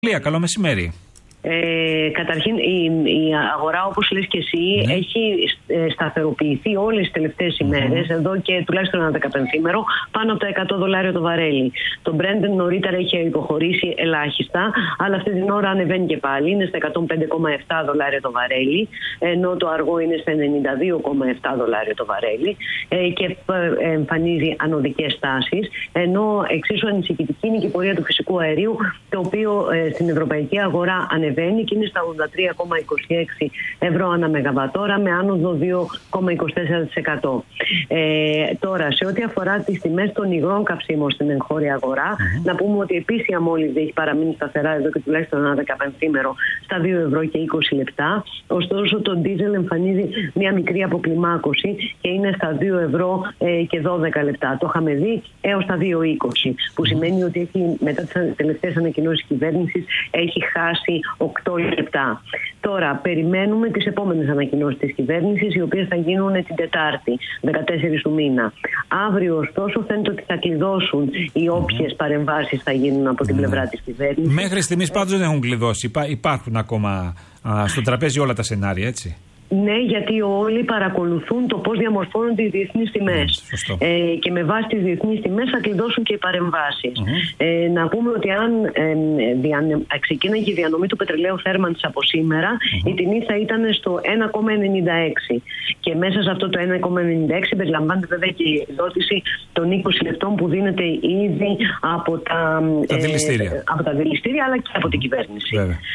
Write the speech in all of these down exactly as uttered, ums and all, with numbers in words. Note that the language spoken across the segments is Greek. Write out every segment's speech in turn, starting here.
Καλό μεσημέρι. Ε, καταρχήν η, η αγορά, όπως λες και εσύ, ναι. έχει σταθεροποιηθεί όλες τις τελευταίες ημέρες, mm-hmm. εδώ και τουλάχιστον ένα δεκαπενθήμερο, πάνω από τα εκατό δολάρια το βαρέλι. Το Brent νωρίτερα είχε υποχωρήσει ελάχιστα, αλλά αυτή την ώρα ανεβαίνει και πάλι, είναι στα εκατόν πέντε κόμμα επτά δολάρια το βαρέλι, ενώ το αργό είναι στα ενενήντα δύο κόμμα επτά δολάρια το βαρέλι ε, και εμφανίζει ανωδικές τάσεις, ενώ εξίσου ανησυχητική είναι και η πορεία του φυσικού αερίου, το οποίο ε, στην ευρωπαϊκή αγορά ανεβαίνει και είναι στα ογδόντα τρία κόμμα είκοσι έξι ευρώ ανά μεγαβατόρα με άνοδο δύο κόμμα είκοσι τέσσερα τοις εκατό. Ε, τώρα, σε ό,τι αφορά τις τιμές των υγρών καυσίμων στην εγχώρια αγορά, mm-hmm. να πούμε ότι επίσης η αμόλυβδη έχει παραμείνει σταθερά εδώ και τουλάχιστον ένα δεκαπενθήμερο στα δύο ευρώ και είκοσι λεπτά. Ωστόσο, το ντίζελ εμφανίζει μια μικρή αποκλιμάκωση και είναι στα δύο ευρώ και δώδεκα λεπτά. Το είχαμε δει έως τα δύο είκοσι, που σημαίνει ότι έχει, μετά τις τελευταίες ανακοινώσεις κυβέρνησης έχει χάσει οκτώ λεπτά. Τώρα, περιμένουμε τις επόμενες ανακοινώσεις της κυβέρνησης, οι οποίες θα γίνουν την Τετάρτη, δεκατέσσερις του μήνα. Αύριο, ωστόσο, φαίνεται ότι θα κλειδώσουν οι όποιες mm-hmm. παρεμβάσεις θα γίνουν από την mm-hmm. πλευρά της κυβέρνησης. Μέχρι στιγμής πάντως δεν έχουν κλειδώσει. Υπά, υπάρχουν ακόμα α, στο τραπέζι όλα τα σενάρια, έτσι. Ναι, γιατί όλοι παρακολουθούν το πώς διαμορφώνονται οι διεθνείς τιμές. Mm, ε, και με βάση τις διεθνείς τιμές θα κλειδώσουν και οι παρεμβάσεις. Mm-hmm. Ε, να πούμε ότι αν ε, διανε, ξεκίναγε η διανομή του πετρελαίου θέρμανσης από σήμερα, mm-hmm. η τιμή θα ήταν στο ένα κόμμα ενενήντα έξι. Και μέσα σε αυτό το ένα κόμμα ενενήντα έξι περιλαμβάνεται βέβαια και η εκδότηση των είκοσι λεπτών που δίνεται ήδη από τα, τα, ε, δηληστήρια. από τα δηληστήρια αλλά και από την κυβέρνηση.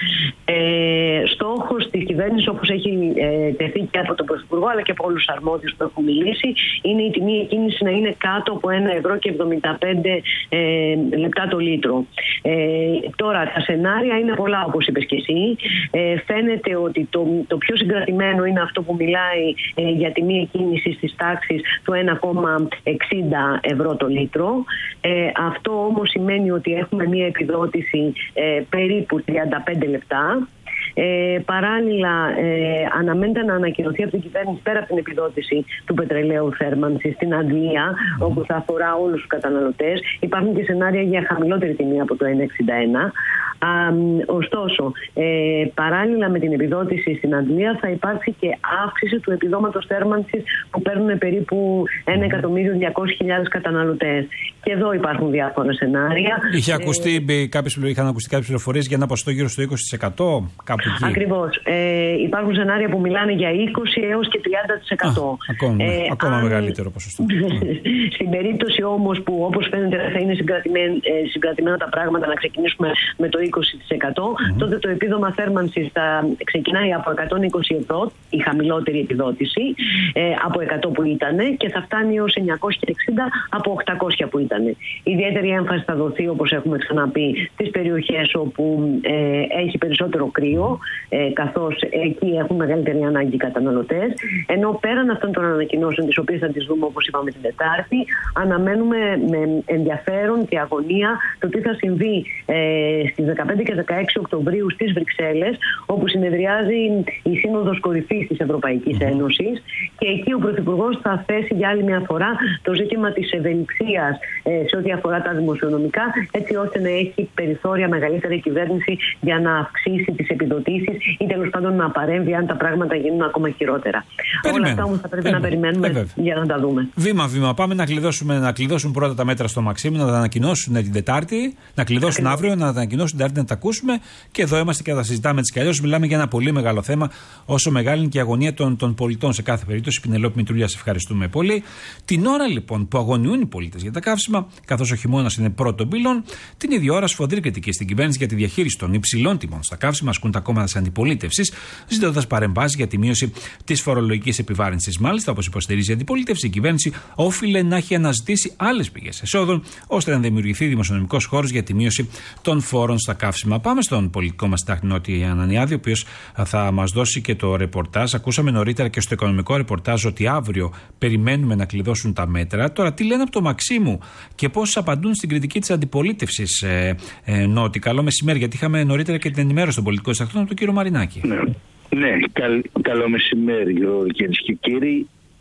Ε, στόχος της κυβέρνησης, όπως έχει ε, τεθεί και από τον Πρωθυπουργό αλλά και από όλους τους αρμόδιους που έχουν μιλήσει, είναι η τιμή εκκίνηση να είναι κάτω από ένα ευρώ και εβδομήντα πέντε ε, λεπτά το λίτρο. Ε, τώρα τα σενάρια είναι πολλά, όπως είπες και εσύ. Ε, φαίνεται ότι το, το πιο συγκρατημένο είναι αυτό που μιλάει ε, για τιμή εκκίνηση στις τάξεις του ένα κόμμα εξήντα ευρώ το λίτρο. Ε, αυτό όμως σημαίνει ότι έχουμε μια επιδότηση ε, περίπου τριάντα πέντε λεπτά. Ε, παράλληλα, ε, αναμένεται να ανακοινωθεί από την κυβέρνηση, πέρα από την επιδότηση του πετρελαίου θέρμανσης στην Αγγλία, mm. όπου θα αφορά όλους τους καταναλωτές. Υπάρχουν και σενάρια για χαμηλότερη τιμή από το ένα εξήντα ένα. Α, ωστόσο, ε, παράλληλα με την επιδότηση στην Αγγλία θα υπάρξει και αύξηση του επιδόματος θέρμανσης που παίρνουν περίπου ένα εκατομμύριο διακόσιες χιλιάδες καταναλωτές. Και εδώ υπάρχουν διάφορα σενάρια. Είχε ακουστεί, ε, κάποιες, είχαν ακουστεί κάποιες πληροφορίες για ένα ποσοστό γύρω στο είκοσι τοις εκατό, κάπου εκεί. Ακριβώς. Ε, υπάρχουν σενάρια που μιλάνε για είκοσι έως και τριάντα τοις εκατό. Α, ακόμα ε, ακόμα αν, μεγαλύτερο ποσοστό. Στην περίπτωση όμως που, όπως φαίνεται, θα είναι συγκρατημένα τα πράγματα, να ξεκινήσουμε με το είκοσι τοις εκατό, mm-hmm. τότε το επίδομα θέρμανσης θα ξεκινάει από εκατόν είκοσι ευρώ, η χαμηλότερη επιδότηση, ε, από εκατό που ήταν, και θα φτάνει ως εννιακόσια εξήντα από οκτακόσια που ήταν. Ιδιαίτερη έμφαση θα δοθεί, όπως έχουμε ξαναπεί, στις περιοχές όπου ε, έχει περισσότερο κρύο, ε, καθώς εκεί έχουν μεγαλύτερη ανάγκη οι καταναλωτές. Ενώ πέραν αυτών των ανακοινώσεων, τις οποίες θα τις δούμε, όπως είπαμε, την Τετάρτη, αναμένουμε με ενδιαφέρον και αγωνία το τι θα συμβεί ε, στις δεκαπέντε και δεκαέξι Οκτωβρίου στις Βρυξέλλες, όπου συνεδριάζει η Σύνοδος Κορυφής της Ευρωπαϊκής Ένωσης, και εκεί ο Πρωθυπουργός θα θέσει για άλλη μια φορά το ζήτημα της ευελιξίας ε, σε ό,τι αφορά τα δημοσιονομικά, έτσι ώστε να έχει περιθώρια μεγαλύτερη κυβέρνηση για να αυξήσει τις επιδοτήσεις ή τέλος πάντων να παρέμβει αν τα πράγματα γίνουν ακόμα χειρότερα. Περιμένω. Όλα αυτά όμως θα πρέπει Περιμένω. να περιμένουμε ε, για να τα δούμε. Βήμα-βήμα πάμε να κλειδώσουμε, να κλειδώσουν πρώτα τα μέτρα στο Μαξίμι, να τα ανακοινώσουν την Τετάρτη, να κλειδώσουν Ακριβώς. αύριο, να τα ανακοινώσουν την Τετάρτη, να τα ακούσουμε, και εδώ είμαστε και θα τα συζητάμε έτσι κι αλλιώς. Μιλάμε για ένα πολύ μεγάλο θέμα, όσο μεγάλη είναι και η αγωνία των, των πολιτών σε κάθε περίπτωση. Πινελόπη Μητρούλια, σε ευχαριστούμε πολύ. Την ώρα λοιπόν που αγωνιούν οι πολίτες για τα καύσιμα, καθώς ο χειμώνας είναι πρώτον πύλων, την ίδια ώρα σφοδρή κριτική στην κυβέρνηση για τη διαχείριση των υψηλών τιμών στα καύσιμα ασκούν τα κόμματα της αντιπολίτευσης, ζητώντας παρεμβάσεις για τη μείωση της φορολογικής επιβάρυνσης. Μάλιστα, όπως υποστηρίζει η αντιπολίτευση, η κυβέρνηση όφιλε να έχει αναζητήσει άλλες πηγές εσόδων, ώστε να δημιουργηθεί δημοσιονομικός χώρος για τη μείωση των φόρων στα καύσιμα. Πάμε στον πολιτικό μας συντάκτη Νότι Ανανιάδη, ο οποίος θα μας δώσει και το ρεπορτάζ. Ακούσαμε νωρίτερα και στο οικονομικό ρεπορτάζ ότι αύριο περιμένουμε να κλειδώσουν τα μέτρα. Τώρα, τι λένε από το Μαξίμου και πώς απαντούν στην κριτική της αντιπολίτευσης, ε, ε, Νότι. Καλό μεσημέρι, γιατί είχαμε νωρίτερα και την ενημέρωση των πολιτικών συντακτών από τον κύριο Μαρινάκη. Ναι, ναι καλ, καλό μεσημέρι, κυρίες και κύριοι.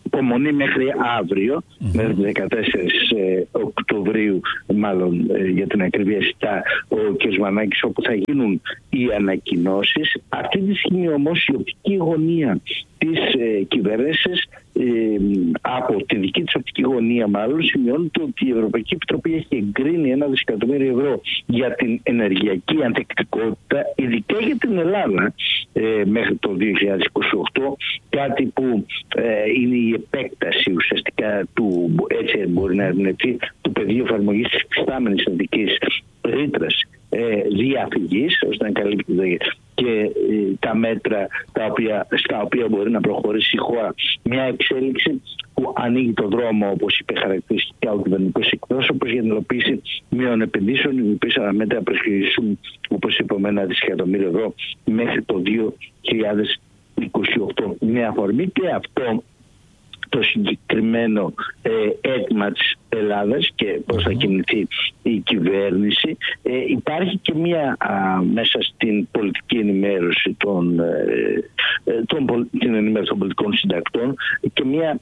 υπομονή μέχρι αύριο, mm-hmm. μέχρι δεκατέσσερις Οκτωβρίου, μάλλον για την ακρίβεια ζητά ο κ. Μανάκης, όπου θα γίνουν οι ανακοινώσεις. Αυτή τη στιγμή όμως η οπτική γωνία της ε, κυβέρνησης, ε, από τη δική της οπτική γωνία μάλλον, σημειώνεται ότι η Ευρωπαϊκή Επιτροπή έχει εγκρίνει ένα δισεκατομμύριο ευρώ για την ενεργειακή ανθεκτικότητα, ειδικά για την Ελλάδα, ε, μέχρι το δύο χιλιάδες είκοσι οκτώ, κάτι που ε, είναι η επέκταση ουσιαστικά του, έτσι μπορεί να ερμηνευτεί, του πεδίου εφαρμογής της υφιστάμενης ειδικής ρήτρας ε, διαφυγής, ώστε να καλύπτει και ε, τα μέτρα τα οποία, στα οποία μπορεί να προχωρήσει η χώρα. Μια εξέλιξη που ανοίγει το δρόμο, όπως είπε χαρακτηριστικά ο κυβερνητικός εκπρόσωπος, για την υλοποίηση μείων επενδύσεων, οι οποίες αναμέτρα προσχωρήσουν, όπως είπαμε, ένα δισεκατομμύριο ευρώ μέχρι το δύο χιλιάδες είκοσι οκτώ. Με αφορμή και αυτό το συγκεκριμένο ε, αίτημα της Ελλάδας και πώς θα κινηθεί η κυβέρνηση, ε, υπάρχει και μία α, μέσα στην πολιτική ενημέρωση των, ε, των, την ενημέρωση των πολιτικών συντακτών και μία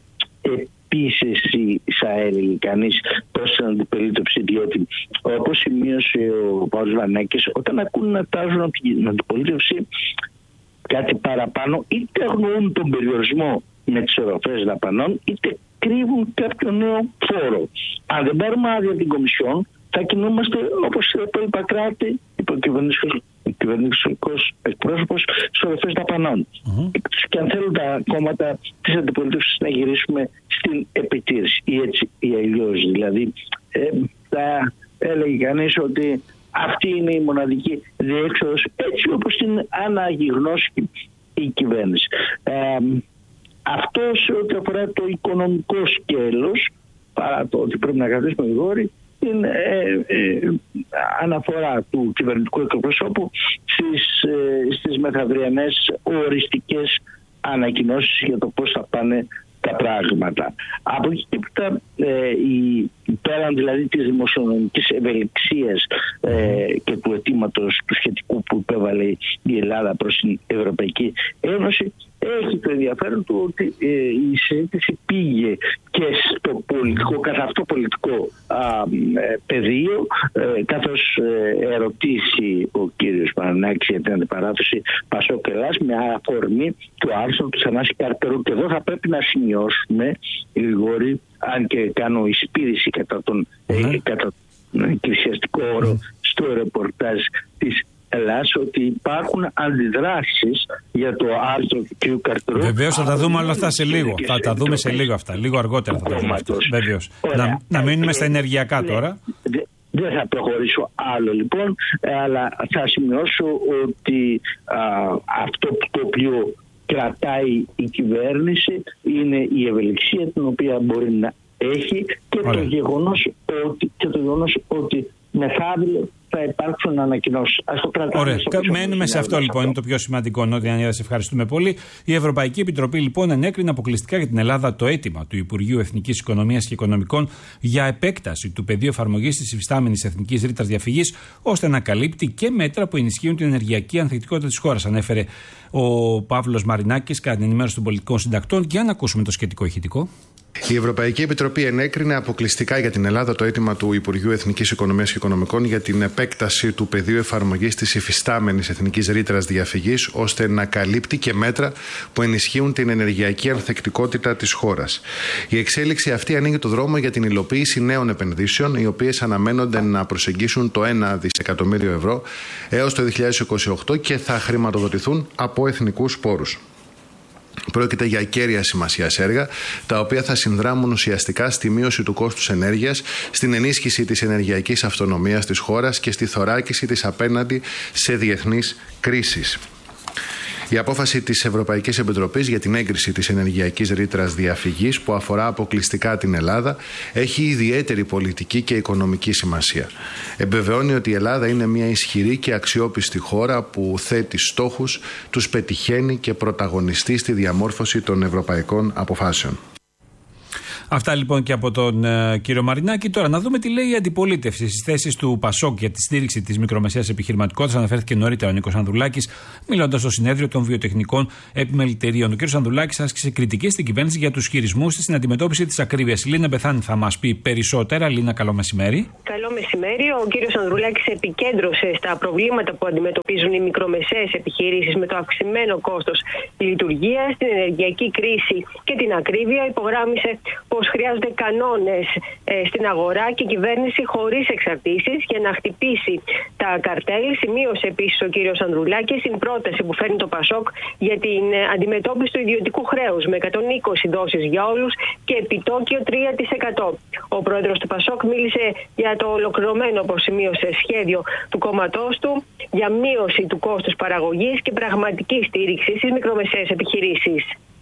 επίσεση, θα έλεγε κανείς, προς την αντιπολίτευση, διότι όπως σημείωσε ο Παύλος Βανάκης, όταν ακούν να τάζουν από την αντιπολίτευση κάτι παραπάνω, είτε αγνοούν τον περιορισμό με τις οροφές δαπανών, είτε κρύβουν κάποιο νέο φόρο. Αν δεν πάρουμε άδεια την Κομισιόν, θα κινούμαστε όπως τα υπόλοιπα κράτη, είπε ο κυβερνητικός εκπρόσωπος, στις οροφές δαπανών. Mm-hmm. Και αν θέλουν τα κόμματα της αντιπολίτευσης να γυρίσουμε στην επιτήρηση, ή έτσι ή αλλιώς. Δηλαδή, ε, θα έλεγε κανείς ότι αυτή είναι η μοναδική διέξοδος, έτσι όπως την αναγυγνώσει η κυβέρνηση. Ε, αυτό σε ό,τι αφορά το οικονομικό σκέλος, παρά το ότι πρέπει να κρατήσουμε γρήγορη, την ε, ε, αναφορά του κυβερνητικού εκπροσώπου στις, ε, στις μεθαυριανές οριστικές ανακοινώσεις για το πώς θα πάνε τα πράγματα. Από εκεί και πέρα, ε, η, πέραν δηλαδή της δημοσιονομικής ευελιξίας ε, και του αιτήματος του σχετικού που υπέβαλε η Ελλάδα προς την Ευρωπαϊκή Ένωση, έχει το ενδιαφέρον του ότι ε, η συζήτηση πήγε και στο πολιτικό, καθ' αυτό πολιτικό α, ε, πεδίο, ε, καθώς ε, ερωτήσει ο κύριος Πανανάκης για την αντιπαράδοση Πασόκ Ελλάς με αφορμή του άρθρου του Θανάση Καρτερού. Και εδώ θα πρέπει να σημειώσουμε, Γρηγόρη, αν και κάνω εισπήρηση κατά τον, mm. ε, κατά τον εκκλησιαστικό όρο mm. στο ρεπορτάζ της Ελλάς, ότι υπάρχουν αντιδράσεις για το άρθρο του κ. Καρτερού. Βεβαίως θα τα δούμε όλα αυτά σε λίγο. Θα τα δούμε σε λίγο αυτά. Λίγο αργότερα θα τα δούμε αυτά. Βεβαίως. Να, να μείνουμε στα ενεργειακά ναι, τώρα. Δεν θα προχωρήσω άλλο λοιπόν, αλλά θα σημειώσω ότι α, αυτό το οποίο κρατάει η κυβέρνηση είναι η ευελιξία την οποία μπορεί να έχει και το γεγονός ότι, και το γεγονός ότι μεθαύριο θα υπάρξουν ανακοινώσεις. Ας το κρατάμε. Ωραία. Μένουμε σε αυτό λοιπόν. Είναι το πιο σημαντικό. Νότια Ανίρα, σε ευχαριστούμε πολύ. Η Ευρωπαϊκή Επιτροπή λοιπόν ενέκρινε αποκλειστικά για την Ελλάδα το αίτημα του Υπουργείου Εθνικής Οικονομίας και Οικονομικών για επέκταση του πεδίου εφαρμογής της υφιστάμενης εθνικής ρήτρας διαφυγής, ώστε να καλύπτει και μέτρα που ενισχύουν την ενεργειακή ανθεκτικότητα της χώρας. Ανέφερε ο Παύλος Μαρινάκης κατά την ενημέρωση των πολιτικών συντακτών. Για να ακούσουμε το σχετικό ηχητικό. Η Ευρωπαϊκή Επιτροπή ενέκρινε αποκλειστικά για την Ελλάδα το αίτημα του Υπουργείου Εθνικής Οικονομίας και Οικονομικών για την επέκταση του πεδίου εφαρμογής της υφιστάμενης εθνικής ρήτρας διαφυγής, ώστε να καλύπτει και μέτρα που ενισχύουν την ενεργειακή ανθεκτικότητα της χώρας. Η εξέλιξη αυτή ανοίγει το δρόμο για την υλοποίηση νέων επενδύσεων, οι οποίες αναμένονται να προσεγγίσουν το ένα δισεκατομμύριο ευρώ έως το δύο χιλιάδες είκοσι οκτώ και θα χρηματοδοτηθούν από εθνικούς πόρους. Πρόκειται για κέρια σημασίας έργα, τα οποία θα συνδράμουν ουσιαστικά στη μείωση του κόστους ενέργειας, στην ενίσχυση της ενεργειακής αυτονομίας της χώρας και στη θωράκιση της απέναντι σε διεθνείς κρίσεις. Η απόφαση της Ευρωπαϊκής Επιτροπής για την έγκριση της ενεργειακής ρήτρας διαφυγής, που αφορά αποκλειστικά την Ελλάδα, έχει ιδιαίτερη πολιτική και οικονομική σημασία. Εμπεβεβαιώνει ότι η Ελλάδα είναι μια ισχυρή και αξιόπιστη χώρα που θέτει στόχους, τους πετυχαίνει και πρωταγωνιστεί στη διαμόρφωση των ευρωπαϊκών αποφάσεων. Αυτά λοιπόν και από τον uh, κύριο Μαρινάκη. Τώρα να δούμε τι λέει η αντιπολίτευση στις θέσεις του Πασόκ για τη στήριξη της μικρομεσαίας επιχειρηματικότητας. Αναφέρθηκε νωρίτερα ο Νίκος Ανδρουλάκης, μιλώντας στο συνέδριο των βιοτεχνικών επιμελητηρίων. Ο κύριος Ανδρουλάκης άσκησε κριτική στην κυβέρνηση για τους ισχυρισμούς της στην αντιμετώπιση της ακρίβειας. Λίνα Μπεθάνη θα μας πει περισσότερα. Λίνα, καλό μεσημέρι. Καλό μεσημέρι. Ο κύριος Ανδρουλάκης επικέντρωσε στα προβλήματα που αντιμετωπίζουν οι μικρομεσαίες επιχειρήσεις με το αυξημένο κόστος λειτουργίας, την ενεργειακή κρίση και την ακρίβεια. Υπογράμμισε πως χρειάζονται κανόνες ε, στην αγορά και κυβέρνηση χωρίς εξαρτήσεις για να χτυπήσει τα καρτέλ. Σημείωσε επίσης ο κύριος Ανδρουλάκης την πρόταση που φέρνει το Πασόκ για την αντιμετώπιση του ιδιωτικού χρέους με εκατόν είκοσι δόσεις για όλους και επιτόκιο τρία τοις εκατό. Ο πρόεδρος του Πασόκ μίλησε για το ολοκληρωμένο, όπως σημείωσε, σχέδιο του κόμματός του για μείωση του κόστους παραγωγής και πραγματική στήριξη στις μικρομεσαίες επιχειρήσεις.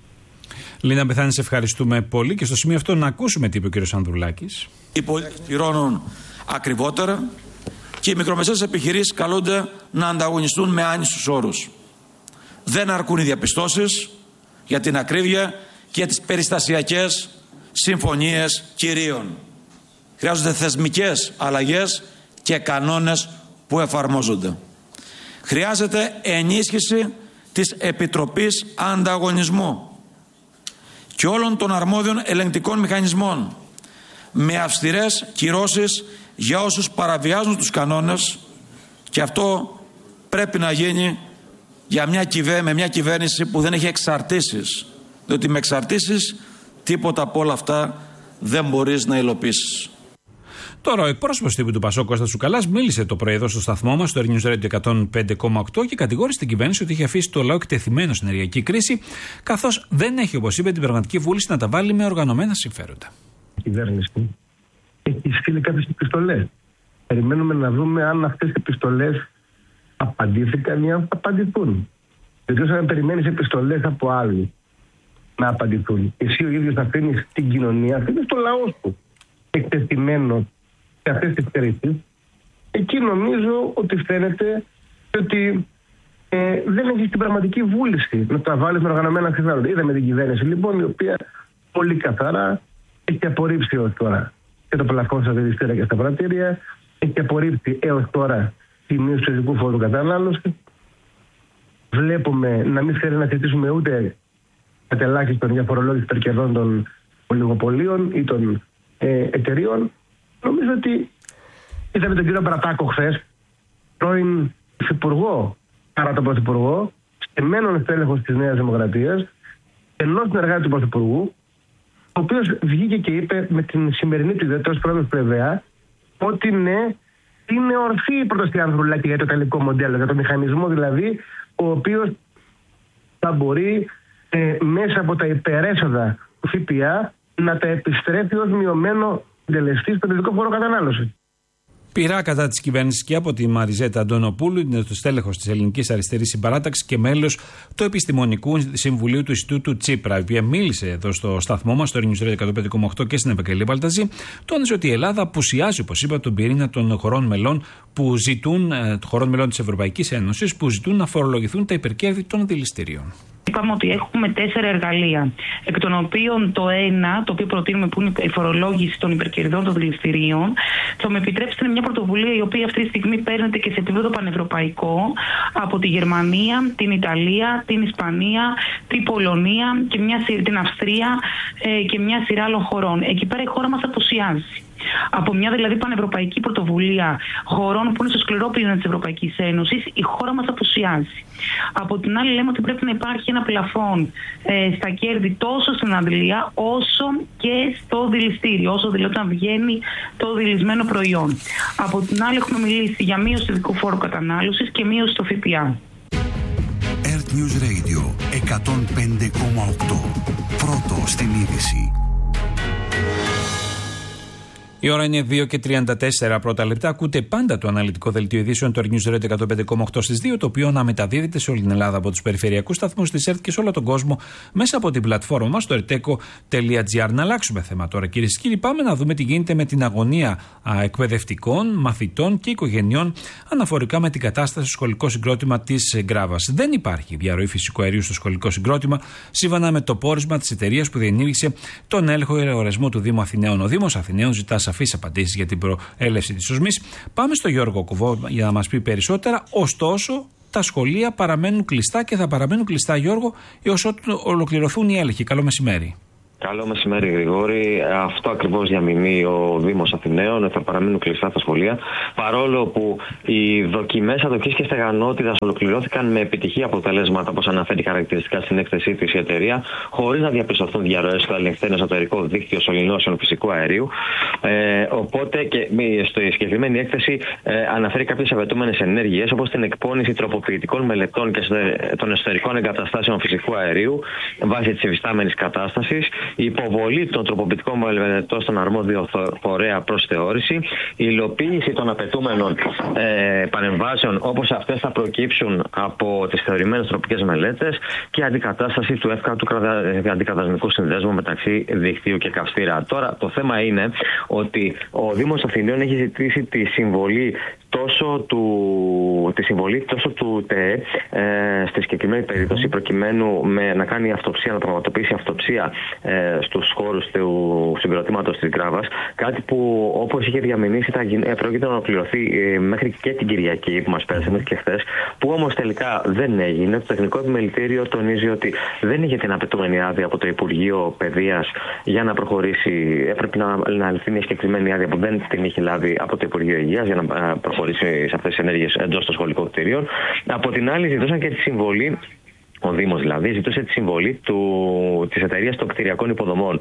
Λίνα Μπεθάνη, σε ευχαριστούμε πολύ και στο σημείο αυτό να ακούσουμε τι είπε ο κύριος Ανδρουλάκης. Οι πολίτες πληρώνουν ακριβότερα και οι μικρομεσαίες επιχειρήσεις καλούνται να ανταγωνιστούν με άνισους όρους. Δεν αρκούν οι διαπιστώσεις για την ακρίβεια και για τις περιστασιακές συμφωνίες κυρίων. Χρειάζονται θεσμικές αλλαγές και κανόνες που εφαρμόζονται. Χρειάζεται ενίσχυση της Επιτροπής Ανταγωνισμού και όλων των αρμόδιων ελεγκτικών μηχανισμών με αυστηρές κυρώσεις για όσους παραβιάζουν τους κανόνες, και αυτό πρέπει να γίνει για μια κυβέ, με μια κυβέρνηση που δεν έχει εξαρτήσεις, διότι με εξαρτήσεις τίποτα από όλα αυτά δεν μπορείς να υλοποιήσεις. Τώρα, ο εκπρόσωπος τύπου του Πασόκ, Κώστας Τσουκαλάς, μίλησε το πρωί εδώ στο σταθμό μας, στο News Radio εκατόν πέντε κόμμα οκτώ, και κατηγόρησε την κυβέρνηση ότι είχε αφήσει το λαό εκτεθειμένο στην ενεργειακή κρίση, καθώς δεν έχει, όπως είπε, την πραγματική βούληση να τα βάλει με οργανωμένα συμφέροντα. Η κυβέρνηση έχει στείλει κάποιες επιστολές. Περιμένουμε να δούμε αν αυτές οι επιστολές απαντήθηκαν ή αν απαντηθούν. Γιατί όταν περιμένεις επιστολές από άλλους να απαντηθούν, εσύ ο ίδιος να αφήνεις την κοινωνία, αφήνεις το λαό σου εκτεθειμένο σε αυτές τις κρίσεις, εκεί νομίζω ότι φαίνεται ότι ε, δεν έχει την πραγματική βούληση να τα βάλει με οργανωμένα συμφέροντα. Είδαμε την κυβέρνηση λοιπόν, η οποία πολύ καθαρά έχει απορρίψει έως τώρα και το πλαφόν στα δηληστήρια και στα πρατήρια, έχει απορρίψει έως τώρα τη μείωση του ειδικού φόρου κατανάλωση. Βλέπουμε να μην θέλει να συζητήσουμε ούτε κατελάχιστον για φορολόγηση υπερκερδών των ολιγοπολίων ή των ε, εταιριών. Νομίζω ότι είδαμε τον κύριο Μπρατάκο χθες, πρώην υφυπουργό παρά τον πρωθυπουργό, στεμένον στέλεχος της Νέας Δημοκρατίας, ενός συνεργάτη του πρωθυπουργού, ο οποίος βγήκε και είπε με την σημερινή του ιδέα, ως πρόεδρος του ΕΒΕΑ, ότι ναι, είναι ορθή η πρόταση Ανδρουλάκη για το τελικό μοντέλο, για το μηχανισμό δηλαδή, ο οποίος θα μπορεί ε, μέσα από τα υπερέσοδα του ΦΠΑ να τα επιστρέφει ως μειωμένο συντελεστή στον ειδικό φόρο κατανάλωση. Πειρά κατά της κυβέρνησης και από τη Μαριζέτα Αντωνοπούλου, είναι το στέλεχος της Ελληνικής Αριστερής Συμπαράταξης και μέλος του Επιστημονικού Συμβουλίου του Ινστιτούτου Τσίπρα, η οποία μίλησε εδώ στο σταθμό μας, στο News Radio εκατόν πέντε κόμμα οκτώ και στην Ευαγγελία Παλταζή. Τόνισε ότι η Ελλάδα απουσιάζει, όπως είπα, τον πυρήνα των χωρών μελών, που ζητούν, χωρών μελών της Ευρωπαϊκής Ένωσης που ζητούν να φορολογηθούν τα υπερκέρδη των δηληστηρίων. Είπαμε ότι έχουμε τέσσερα εργαλεία, εκ των οποίων το ένα, το οποίο προτείνουμε, που είναι η φορολόγηση των υπερκερδών των δηληστηρίων, θα με επιτρέψετε μια πρωτοβουλία η οποία αυτή τη στιγμή παίρνεται και σε επίπεδο πανευρωπαϊκό από τη Γερμανία, την Ιταλία, την Ισπανία, την Πολωνία και μια, την Αυστρία ε, και μια σειρά άλλων χωρών. Εκεί πέρα η χώρα μας απουσιάζει. Από μια δηλαδή πανευρωπαϊκή πρωτοβουλία χωρών που είναι στο σκληρό πυρήνα της Ευρωπαϊκής Ένωσης, η χώρα μας απουσιάζει. Από την άλλη, λέμε ότι πρέπει να υπάρχει ένα πλαφόν ε, στα κέρδη τόσο στην αντλία όσο και στο δηληστήριο, όσο δηλαδή όταν βγαίνει το δηλισμένο προϊόν. Από την άλλη, έχουμε μιλήσει για μείωση του ειδικού φόρου κατανάλωσης και μείωση στο ΦΠΑ. Earth News Radio εκατόν πέντε κόμμα οκτώ. Πρώτο στην είδηση. Η ώρα είναι δύο και τριάντα τέσσερα πρώτα λεπτά. Ακούτε πάντα το αναλυτικό δελτίο ειδήσεων του News Radio εκατόν πέντε κόμμα οκτώ στις δύο, το οποίο αναμεταδίδεται σε όλη την Ελλάδα από τους περιφερειακούς σταθμούς της ΕΡΤ και σε όλο τον κόσμο μέσα από την πλατφόρμα μας, το ερτέκο τελεία τζι άρ. Να αλλάξουμε θέμα τώρα, κυρίες και κύριοι. Πάμε να δούμε τι γίνεται με την αγωνία α, εκπαιδευτικών, μαθητών και οικογενειών αναφορικά με την κατάσταση στο σχολικό συγκρότημα της Γκράβας. Δεν υπάρχει διαρροή φυσικού αερίου στο σχολικό συγκρότημα, σύμφωνα με το πόρισμα της εταιρείας που διενήργησε τον έλεγχο εργορεσμού του Δήμου Αθηναίων. Ο Δήμος Αθηναίων ζητά σαφείς απαντήσεις για την προέλευση της οσμής. Πάμε στο Γιώργο Κουβό για να μας πει περισσότερα. Ωστόσο, τα σχολεία παραμένουν κλειστά και θα παραμένουν κλειστά, Γιώργο, έως ότου ολοκληρωθούν οι έλεγχοι. Καλό μεσημέρι. Καλό μεσημέρι, Γρηγόρη. Αυτό ακριβώς διαμηνεί ο Δήμος Αθηναίων. Θα παραμείνουν κλειστά τα σχολεία. Παρόλο που οι δοκιμές αδοχής και στεγανότητας ολοκληρώθηκαν με επιτυχή αποτελέσματα, όπως αναφέρει χαρακτηριστικά στην έκθεσή της η εταιρεία, χωρίς να διαπιστωθούν διαρροές στο ελεγχθέν εσωτερικό δίκτυο σωληνώσεων φυσικού αερίου. Ε, οπότε και στη συγκεκριμένη έκθεση ε, αναφέρει κάποιες απαιτούμενες ενέργειες, όπως την εκπόνηση τροποποιητικών μελετών και των εσωτερικών εγκαταστάσεων φυσικού αερίου βάσει της υφιστάμενης κατάστασης, η υποβολή των τροποποιητικών μελετών στον αρμόδιο φορέα προς θεώρηση, η υλοποίηση των απαιτούμενων ε, παρεμβάσεων όπως αυτές θα προκύψουν από τις θεωρημένες τροπικές μελέτες και η αντικατάσταση του εύκατου αντικατασμικού συνδέσμου μεταξύ δικτύου και καυστήρα. Τώρα το θέμα είναι ότι ο Δήμος Αθηναίων έχει ζητήσει τη συμβολή τόσο του, τη συμβολή τόσο του ΤΕΕ ε, στη συγκεκριμένη περίπτωση, προκειμένου με, να κάνει αυτοψία, να πραγματοποιήσει αυτοψία ε, στους χώρους του συγκροτήματος της Γκράβας. Κάτι που, όπως είχε διαμηνήσει, θα ε, πρόκειται να ολοκληρωθεί ε, μέχρι και την Κυριακή που μας πέρασε, μέχρι και χθες, που όμως τελικά δεν έγινε. Το Τεχνικό Επιμελητήριο τονίζει ότι δεν είχε την απαιτούμενη άδεια από το Υπουργείο Παιδείας για να προχωρήσει. Έπρεπε να, να ληφθεί μια συγκεκριμένη άδεια που δεν την είχε λάβει από το Υπουργείο Υγείας για να προχωρήσει σε αυτές τις ενέργειες εντός των σχολικών κτηρίων. Από την άλλη, ζητούσαν και τη συμβολή. Ο Δήμος δηλαδή ζητούσε τη συμβολή του, της εταιρείας των κτηριακών υποδομών.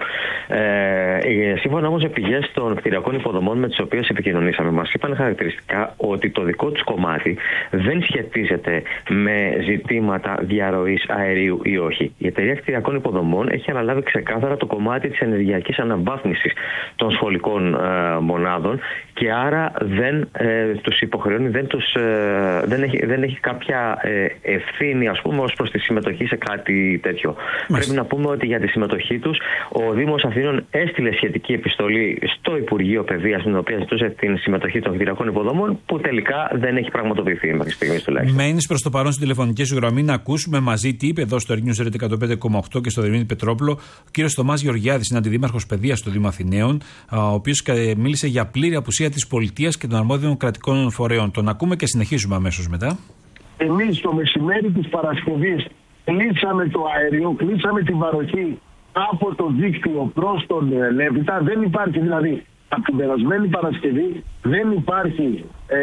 Ε, σύμφωνα όμως με πηγές των κτηριακών υποδομών με τις οποίες επικοινωνήσαμε, μας είπαν χαρακτηριστικά ότι το δικό τους κομμάτι δεν σχετίζεται με ζητήματα διαρροής αερίου ή όχι. Η εταιρεία κτηριακών υποδομών έχει αναλάβει ξεκάθαρα το κομμάτι της ενεργειακής αναβάθμισης των σχολικών ε, μονάδων και άρα δεν ε, τους υποχρεώνει, δεν, τους, ε, δεν, έχει, δεν έχει κάποια ε, ευθύνη, ας πούμε, ως προς τη συμμετοχή σε κάτι τέτοιο. Μάλιστα. Πρέπει να πούμε ότι για τη συμμετοχή τους ο Δήμος Αθηνών έστειλε σχετική επιστολή στο Υπουργείο Παιδείας, στην οποία ζητούσε την συμμετοχή των κτηριακών υποδομών, που τελικά δεν έχει πραγματοποιηθεί μέχρι στιγμής τουλάχιστον. Μένεις προς το παρόν στην τηλεφωνική σου γραμμή να ακούσουμε μαζί τι είπε εδώ στο News Radio εκατόν πέντε κόμμα οκτώ και στο Δερμήνη Πετρόπουλο ο κύριος Θωμάς Γεωργιάδης, είναι αντιδήμαρχος παιδείας του Δήμου Αθηναίων, ο οποίος μίλησε για πλήρη απουσία της πολιτείας και των αρμόδιων κρατικών φορέων. Τον ακούμε και συνεχίζουμε αμέσως μετά. Εμείς το μεσημέρι της Παρασκευής κλείσαμε το αέριο, κλείσαμε την παροχή από το δίκτυο προς τον Λέβητα. Δεν υπάρχει δηλαδή από την περασμένη Παρασκευή, δεν υπάρχει ε,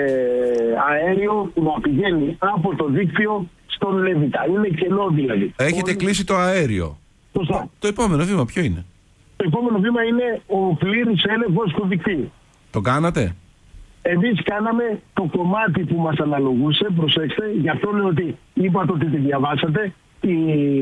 αέριο που να πηγαίνει από το δίκτυο στον Λέβητα. Είναι κενό δηλαδή. Έχετε Όλοι... κλείσει το αέριο. Το, το επόμενο βήμα ποιο είναι? Το επόμενο βήμα είναι ο πλήρης έλεγχος του δικτύου. Το κάνατε? Εμείς κάναμε το κομμάτι που μας αναλογούσε, προσέξτε, γι' αυτό λέω ότι είπατε ότι τη διαβάσατε. Η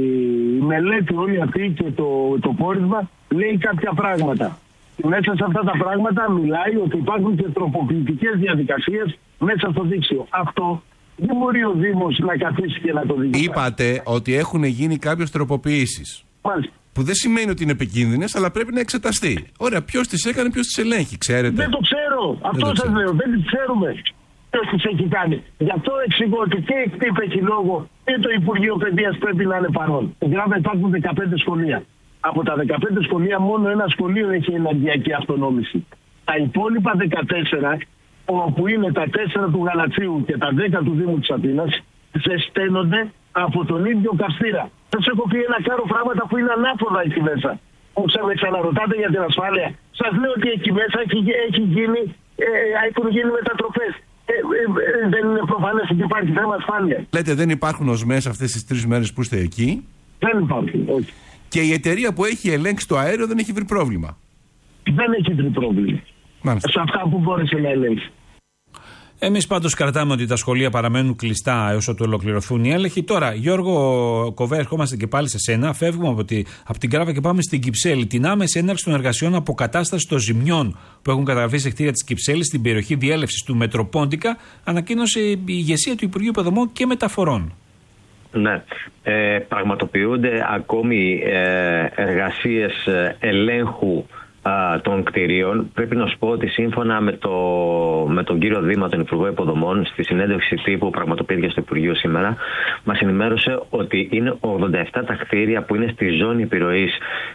μελέτη όλη αυτή και το, το πόρισμα λέει κάποια πράγματα. Μέσα σε αυτά τα πράγματα μιλάει ότι υπάρχουν και τροποποιητικές διαδικασίες μέσα στο δίκτυο. Αυτό δεν μπορεί ο Δήμος να καθίσει και να το δει. Είπατε ότι έχουν γίνει κάποιες τροποποιήσεις. Μάλιστα. Που δεν σημαίνει ότι είναι επικίνδυνες, αλλά πρέπει να εξεταστεί. Ωραία, ποιος τις έκανε, ποιος τις ελέγχει, ξέρετε? Δεν το ξέρω. Αυτό σας λέω. Δεν τις ξέρουμε. Ποιος τις έχει κάνει. Γι' αυτό εξηγώ ότι και η ΚΤΥΠ έχει λόγο και το Υπουργείο Παιδείας πρέπει να είναι παρόν. Στην Γκράβα υπάρχουν δεκαπέντε σχολεία. Από τα δεκαπέντε σχολεία μόνο ένα σχολείο έχει ενεργειακή αυτονόμηση. Τα υπόλοιπα δεκατέσσερα, όπου είναι τα τέσσερα του Γαλατσίου και τα δέκα του Δήμου της Αθήνας, ζεσταίνονται από τον ίδιο καυστήρα. Σας έχω πει ένα κάρο πράγματα που είναι ανάποδα εκεί μέσα. Που με ξαναρωτάτε για την ασφάλεια. Σας λέω ότι εκεί μέσα έχει, έχει γίνει, ε, έχουν γίνει μετατροπές. Ε, ε, ε, δεν είναι προφανές ότι υπάρχει θέμα ασφάλεια. Λέτε δεν υπάρχουν οσμές αυτές τις τρεις μέρες που είστε εκεί. Δεν υπάρχουν, όχι. Και η εταιρεία που έχει ελέγξει το αέριο δεν έχει βρει πρόβλημα. Δεν έχει βρει πρόβλημα. Μάλιστα. Σε αυτά που μπόρεσε να ελέγξει. Εμείς πάντως κρατάμε ότι τα σχολεία παραμένουν κλειστά έως ότου ολοκληρωθούν οι έλεγχοι. Τώρα, Γιώργο Κοβέ, ερχόμαστε και πάλι σε σένα. Φεύγουμε από, τη, από την Κράβα και πάμε στην Κυψέλη. Την άμεση έναρξη των εργασιών αποκατάσταση των ζημιών που έχουν καταγραφεί σε κτίρια της Κυψέλης στην περιοχή διέλευσης του Μετροπόντικα, ανακοίνωσε η ηγεσία του Υπουργείου Υποδομών και Μεταφορών. Ναι, ε, πραγματοποιούνται ακόμη ε, εργασίες ελέγχου των κτηρίων. Πρέπει να σου πω ότι σύμφωνα με, το, με τον κύριο Δήμα, τον Υπουργό Υποδομών, στη συνέντευξη τύπου που πραγματοποιήθηκε στο Υπουργείο σήμερα, μας ενημέρωσε ότι είναι ογδόντα επτά τα κτίρια που είναι στη ζώνη επιρροής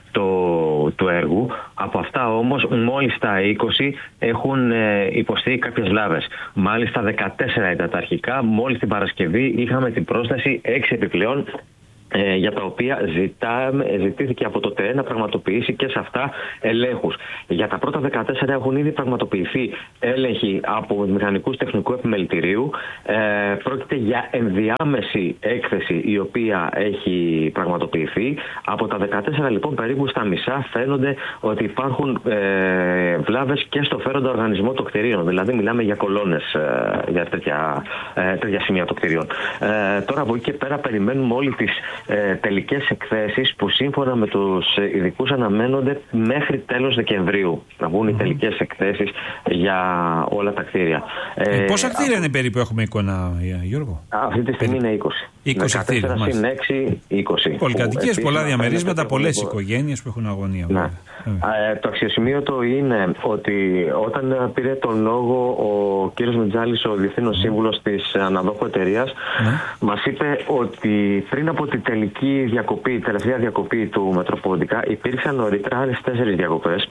του, του έργου. Από αυτά όμως μόλις τα είκοσι έχουν ε, υποστεί κάποιες λάβες. Μάλιστα δεκατέσσερα ήταν τα αρχικά. Μόλις την Παρασκευή είχαμε την πρόσταση έξι επιπλέον, Ε, για τα οποία ζητάμε, ζητήθηκε από το ΤΕΕ να πραγματοποιήσει και σε αυτά ελέγχους. Για τα πρώτα δεκατέσσερα έχουν ήδη πραγματοποιηθεί έλεγχοι από μηχανικούς τεχνικού επιμελητηρίου. Ε, πρόκειται για ενδιάμεση έκθεση η οποία έχει πραγματοποιηθεί. Από τα δεκατέσσερα λοιπόν περίπου στα μισά φαίνονται ότι υπάρχουν ε, βλάβες και στο φέροντα οργανισμό των κτηρίων. Δηλαδή μιλάμε για κολόνες ε, για τέτοια, ε, τέτοια σημεία των κτηρίων. Ε, τώρα από εκεί και πέρα περιμένουμε όλοι τις Ε, τελικές εκθέσεις που σύμφωνα με τους ειδικούς αναμένονται μέχρι τέλος Δεκεμβρίου να βγουν οι τελικές εκθέσεις για όλα τα κτίρια. Ε, ε, πόσα κτίρια α... είναι περίπου έχουμε εικόνα, Γιώργο? Αυτή τη στιγμή είναι είκοσι. είκοσι κτίρια. συν έξι, είκοσι. Πολυκατοικίες, πολλά διαμερίσματα, πολλές οικογένειες που έχουν αγωνία. Ναι. Ε, το αξιοσημείωτο είναι ότι όταν πήρε τον λόγο ο κύριος Μιτζάλης, ο Διευθύνων Σύμβουλος της αναδόχου εταιρείας, ναι, μας είπε ότι πριν από την τελική διακοπή, τελευταία διακοπή του Μετροπόντικα υπήρξαν νωρίτερα άλλες τέσσερις διακοπές.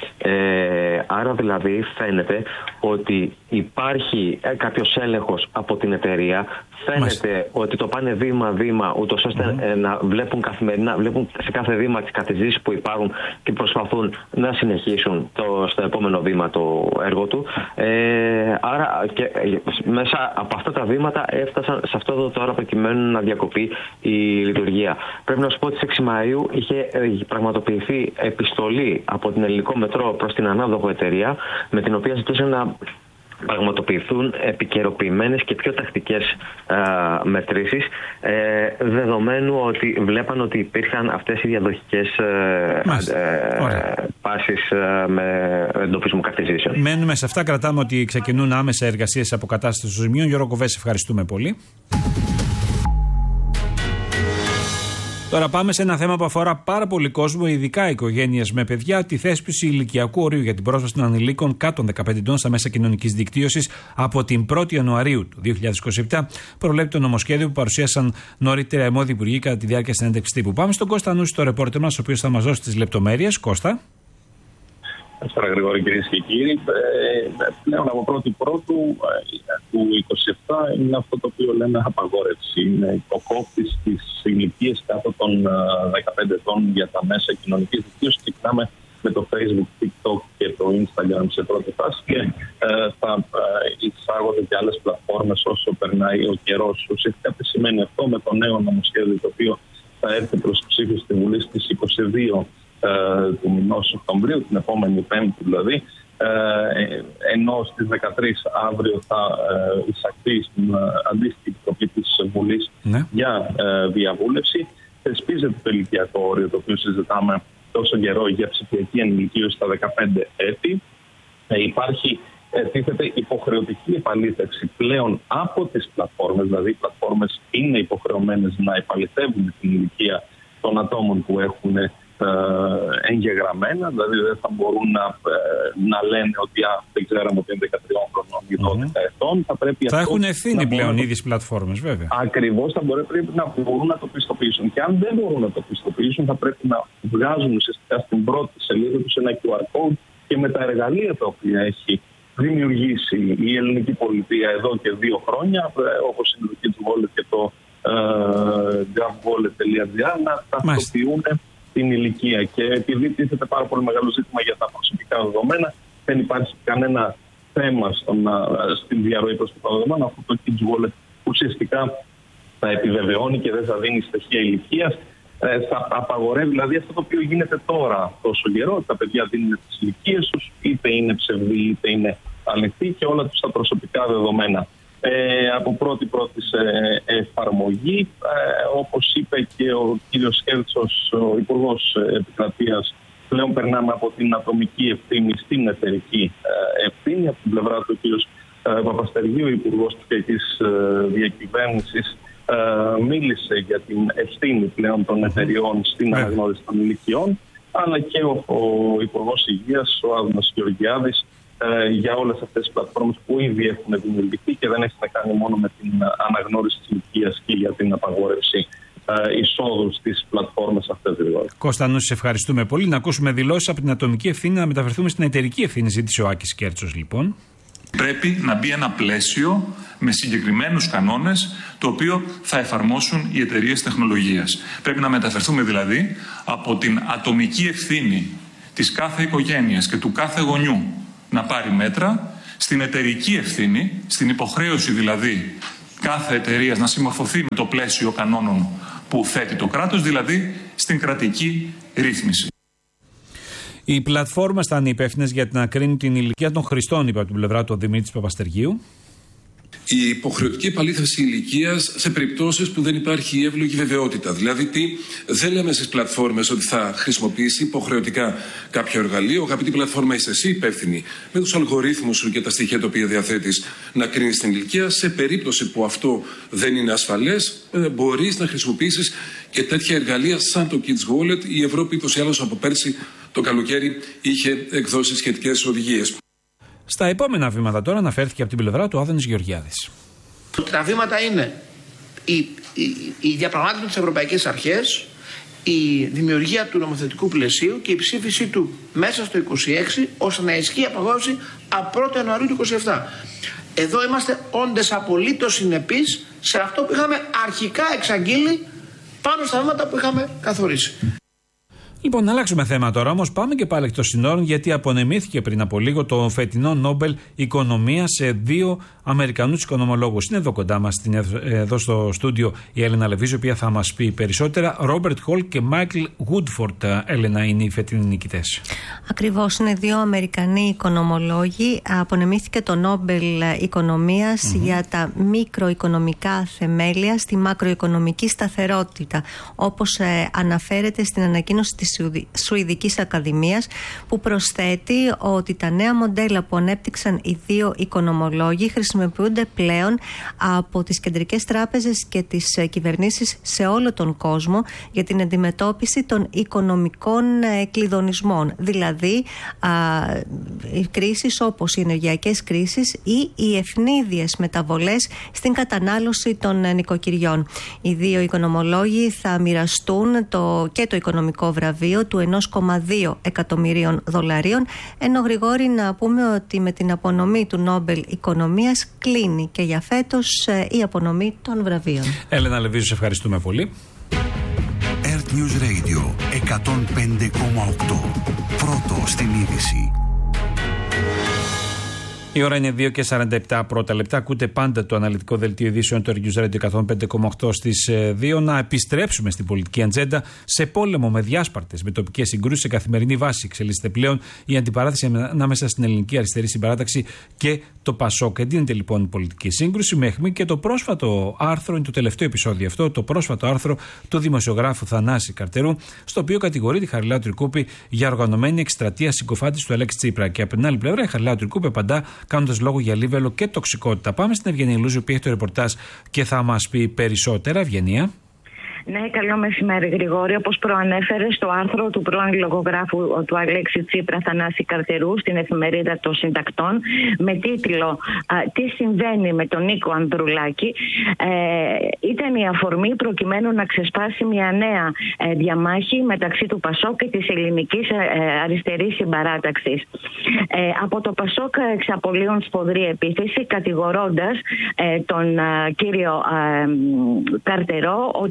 Ε, άρα δηλαδή φαίνεται ότι υπάρχει ε, κάποιος έλεγχος από την εταιρεία. Φαίνεται Μάλιστα. ότι το πάνε βήμα-βήμα, ούτως ώστε mm-hmm. ε, να βλέπουν καθημερινά, βλέπουν σε κάθε βήμα τις καταιγίδες που υπάρχουν και προσπαθούν να συνεχίσουν το, στο επόμενο βήμα το έργο του. Ε, άρα και ε, μέσα από αυτά τα βήματα έφτασαν σε αυτό το τώρα προκειμένου να διακοπεί η λειτουργία. Πρέπει να σου πω ότι στις έξι Μαΐου είχε ε, πραγματοποιηθεί επιστολή από την Ελληνικό Μετρό προς την ανάδοχο εταιρεία, με την οποία ζητούσε να πραγματοποιηθούν επικαιροποιημένες και πιο τακτικές α, μετρήσεις, ε, δεδομένου ότι βλέπαν ότι υπήρχαν αυτές οι διαδοχικές ε, ε, πάσεις ε, με εντοπισμό καθιζήσεων. Μένουμε σε αυτά, κρατάμε ότι ξεκινούν άμεσα εργασίες αποκατάστασης των ζημιών. Γιώργο Κοβέ, ευχαριστούμε πολύ. Τώρα πάμε σε ένα θέμα που αφορά πάρα πολύ κόσμο, ειδικά οικογένειες με παιδιά, τη θέσπιση ηλικιακού ορίου για την πρόσβαση των ανηλίκων κάτω των δεκαπέντε ετών στα μέσα κοινωνικής δικτύωσης από την πρώτη Ιανουαρίου του δύο χιλιάδες είκοσι επτά, προβλέπει το νομοσχέδιο που παρουσίασαν νωρίτερα οι αρμόδιοι υπουργοί κατά τη διάρκεια συνέντευξης τύπου. Πάμε στον Κώστα Νούση, το ρεπόρτερ μας, ο οποίος θα μας δώσει τις λεπτομέρειες. Κώστα. Ευχαριστώ, Γρηγόρη, κυρίες και κύριοι. Ε, πλέον από πρώτη πρώτου ε, του είκοσι επτά είναι αυτό το οποίο λέμε απαγόρευση. Είναι υποκόπτης της ηλικίας κάτω των ε, δεκαπέντε ετών για τα μέσα κοινωνικής δικτύωσης. Ξεκινάμε με το Facebook, TikTok και το Instagram σε πρώτη φάση και ε, θα ε, εισάγονται και άλλες πλατφόρμες όσο περνάει ο καιρός. Ουσιαστικά τι σημαίνει αυτό? Με το νέο νομοσχέδιο το οποίο θα έρθει προς ψήφιση στη Βουλή στις είκοσι δύο του μηνός Οκτωβρίου, την επόμενη Πέμπτη δηλαδή, ε, ενώ στις δεκατρείς αύριο θα ε, εισαχθεί στην ε, αντίστοιχη επιτροπή της Βουλής ναι. για ε, διαβούλευση. Θεσπίζεται το ηλικιακό όριο το οποίο συζητάμε τόσο καιρό για ψηφιακή ενηλικίωση στα δεκαπέντε έτη. Ε, υπάρχει τίθεται υποχρεωτική επαλήθευση πλέον από τις πλατφόρμες, δηλαδή οι πλατφόρμες είναι υποχρεωμένες να επαληθεύουν την ηλικία των ατόμων που έχουν εγγεγραμμένα, δηλαδή δεν θα μπορούν να, να λένε ότι α, δεν ξέραμε ότι είναι δεκατρία χρονών ή δώδεκα ετών. Θα, πρέπει θα έχουν ευθύνη πλέον ήδη στις πλατφόρμες, βέβαια. Ακριβώς, θα μπορεί, πρέπει να μπορούν να το πιστοποιήσουν. Και αν δεν μπορούν να το πιστοποιήσουν, θα πρέπει να βγάζουν ουσιαστικά στην πρώτη σελίδα τους ένα κιου αρ code και με τα εργαλεία τα οποία έχει δημιουργήσει η ελληνική πολιτεία εδώ και δύο χρόνια, όπως είναι το Kids Wallet και το gov-wallet τελεία gr, να ταυτοποιούν την ηλικία. Και επειδή τίθεται πάρα πολύ μεγάλο ζήτημα για τα προσωπικά δεδομένα, δεν υπάρχει κανένα θέμα στον, στην διαρροή προσωπικών δεδομένων. Αυτό το Kids Wallet ουσιαστικά θα επιβεβαιώνει και δεν θα δίνει στοιχεία ηλικίας. Ε, θα απαγορεύει δηλαδή αυτό το οποίο γίνεται τώρα τόσο καιρό, ότι τα παιδιά δίνουν τις ηλικίες τους, είτε είναι ψευδή είτε είναι ανοιχτή και όλα τους τα προσωπικά δεδομένα. Ε, από πρώτη πρώτη σε εφαρμογή, ε, όπως είπε και ο κύριος Κέρτσος, ο Υπουργός Επικρατείας, πλέον περνάμε από την ατομική ευθύνη στην εταιρική ε, ευθύνη. Από την πλευρά του ο κύριος ε, Παπαστεργίου, Υπουργός Ψηφιακής ε, Διακυβέρνησης, ε, μίλησε για την ευθύνη πλέον των εταιριών στην αναγνώριση των ηλικιών, αλλά και ο, ο Υπουργός Υγείας, ο Άδωνας Γεωργιάδης, ε, για όλες αυτές τις πλατφόρμες που ήδη έχουν δημιουργηθεί και δεν έχει να κάνει μόνο με την αναγνώριση της ηλικίας και για την απαγόρευση ε, εισόδου στις πλατφόρμες αυτές. Δηλαδή. Κώστα Νούση, σε ευχαριστούμε πολύ. Να ακούσουμε δηλώσεις από την ατομική ευθύνη να μεταφερθούμε στην εταιρική ευθύνη, ζήτησε ο Άκης Κέρτσος λοιπόν. Πρέπει να μπει ένα πλαίσιο με συγκεκριμένους κανόνες, το οποίο θα εφαρμόσουν οι εταιρείες τεχνολογίας. Πρέπει να μεταφερθούμε δηλαδή από την ατομική ευθύνη της κάθε οικογένειας και του κάθε γονιού να πάρει μέτρα, στην εταιρική ευθύνη, στην υποχρέωση δηλαδή κάθε εταιρείας να συμμορφωθεί με το πλαίσιο κανόνων που θέτει το κράτος, δηλαδή στην κρατική ρύθμιση. Οι πλατφόρμες θα είναι υπεύθυνες για να κρίνουν την ηλικία των χρηστών, είπε από την πλευρά του Δημήτρης Παπαστεργίου. Η υποχρεωτική επαλήθευση ηλικίας σε περιπτώσεις που δεν υπάρχει η εύλογη βεβαιότητα. Δηλαδή, τι, δεν λέμε στις πλατφόρμες ότι θα χρησιμοποιήσει υποχρεωτικά κάποιο εργαλείο. Αγαπητή πλατφόρμα, είσαι εσύ υπεύθυνη με τους αλγορίθμους σου και τα στοιχεία τα οποία διαθέτεις να κρίνεις την ηλικία. Σε περίπτωση που αυτό δεν είναι ασφαλές, μπορείς να χρησιμοποιήσεις και τέτοια εργαλεία σαν το Kids Wallet. Η Ευρώπη, ούτως ή άλλως, από πέρσι το καλοκαίρι είχε εκδώσει σχετικές οδηγίες. Στα επόμενα βήματα τώρα αναφέρθηκε από την πλευρά του Άδωνης Γεωργιάδης. Τα βήματα είναι η, η, η διαπραγμάτευση με τις ευρωπαϊκές αρχές, η δημιουργία του νομοθετικού πλαισίου και η ψήφιση του μέσα στο είκοσι έξι, ώστε να ισχύει η απαγόρευση από πρώτη Ιανουαρίου του είκοσι επτά. Εδώ είμαστε όντες απολύτως συνεπείς σε αυτό που είχαμε αρχικά εξαγγείλει πάνω στα βήματα που είχαμε καθορίσει. Λοιπόν, να αλλάξουμε θέμα τώρα, όμως πάμε και πάλι εκτός συνόρων, γιατί απονεμήθηκε πριν από λίγο το φετινό Νόμπελ Οικονομία σε δύο Αμερικανούς οικονομολόγους. Είναι εδώ κοντά μας, εδώ στο στούντιο, η Έλενα Λεβίζου, η οποία θα μας πει περισσότερα. Ρόμπερτ Χολ και Μάικλ Γούντφορντ, Έλενα, είναι οι φετινοί νικητές. Ακριβώς, είναι δύο Αμερικανοί οικονομολόγοι. Απονεμήθηκε το Νόμπελ Οικονομίας mm-hmm. για τα μικροοικονομικά θεμέλια στη μακροοικονομική σταθερότητα, όπως ε, αναφέρεται στην ανακοίνωση της Σουηδικής Ακαδημίας, που προσθέτει ότι τα νέα μοντέλα που ανέπτυξαν οι δύο οικονομολόγοι χρησιμοποιούνται πλέον από τις κεντρικές τράπεζες και τις κυβερνήσεις σε όλο τον κόσμο για την αντιμετώπιση των οικονομικών κλειδονισμών, δηλαδή α, οι κρίσεις όπως οι ενεργειακές κρίσεις ή οι ευνίδιες μεταβολές στην κατανάλωση των νοικοκυριών. Οι δύο οικονομολόγοι θα μοιραστούν το, και το οικονομικό βραβείο του ενός κόμμα δύο εκατομμυρίων δολαρίων, ενώ Γρηγόρη να πούμε ότι με την απονομή του Νόμπελ Οικονομίας κλείνει και για φέτος η απονομή των βραβείων. Έλενα Λεβίζου, σε ευχαριστούμε πολύ. Earth News Radio εκατόν πέντε κόμμα οκτώ. Πρώτο στην είδηση. Η ώρα είναι δύο και σαράντα επτά πρώτα λεπτά. Ακούτε πάντα το αναλυτικό δελτίο ειδήσεων του Earth News Radio εκατόν πέντε κόμμα οκτώ στις δύο. Να επιστρέψουμε στην πολιτική ατζέντα. Σε πόλεμο με διάσπαρτες, με τοπικές συγκρούσεις σε καθημερινή βάση εξελίσσεται πλέον η αντιπαράθεση ανάμεσα στην ελληνική αριστερή συμπαράταξη και το Πασόκ. Εντείνεται λοιπόν η πολιτική σύγκρουση με αιχμή και το πρόσφατο άρθρο, είναι το τελευταίο επεισόδιο αυτό, το πρόσφατο άρθρο του δημοσιογράφου Θανάση Καρτερού, στο οποίο κατηγορεί τη Χαριλάου Τρικούπη για οργανωμένη εκστρατεία συκοφάντηση του Αλέξη Τσίπρα. Και από την άλλη πλευρά η Χαριλάου Τρικούπη απαντά κάνοντας λόγο για λίβελο και τοξικότητα. Πάμε στην Ευγενία Λούζη, που έχει το ρεπορτάζ και θα μας πει περισσότερα. Ευγενία. Ναι, καλό μεσημέρι, Γρηγόρη. Όπως προανέφερε στο άρθρο του πρώην λογογράφου του Αλέξη Τσίπρα, Θανάση Καρτερού, στην εφημερίδα των Συντακτών, με τίτλο α, «Τι συμβαίνει με τον Νίκο Ανδρουλάκη», ε, ήταν η αφορμή προκειμένου να ξεσπάσει μια νέα ε, διαμάχη μεταξύ του Πασόκ και της ελληνικής ε, αριστερής συμπαράταξης. Ε, από το Πασόκ εξαπολύουν σφοδρή επίθεση, κατηγορώντας ε, τον ε, κύριο ε, Καρτερό ότι έχει οργανώσει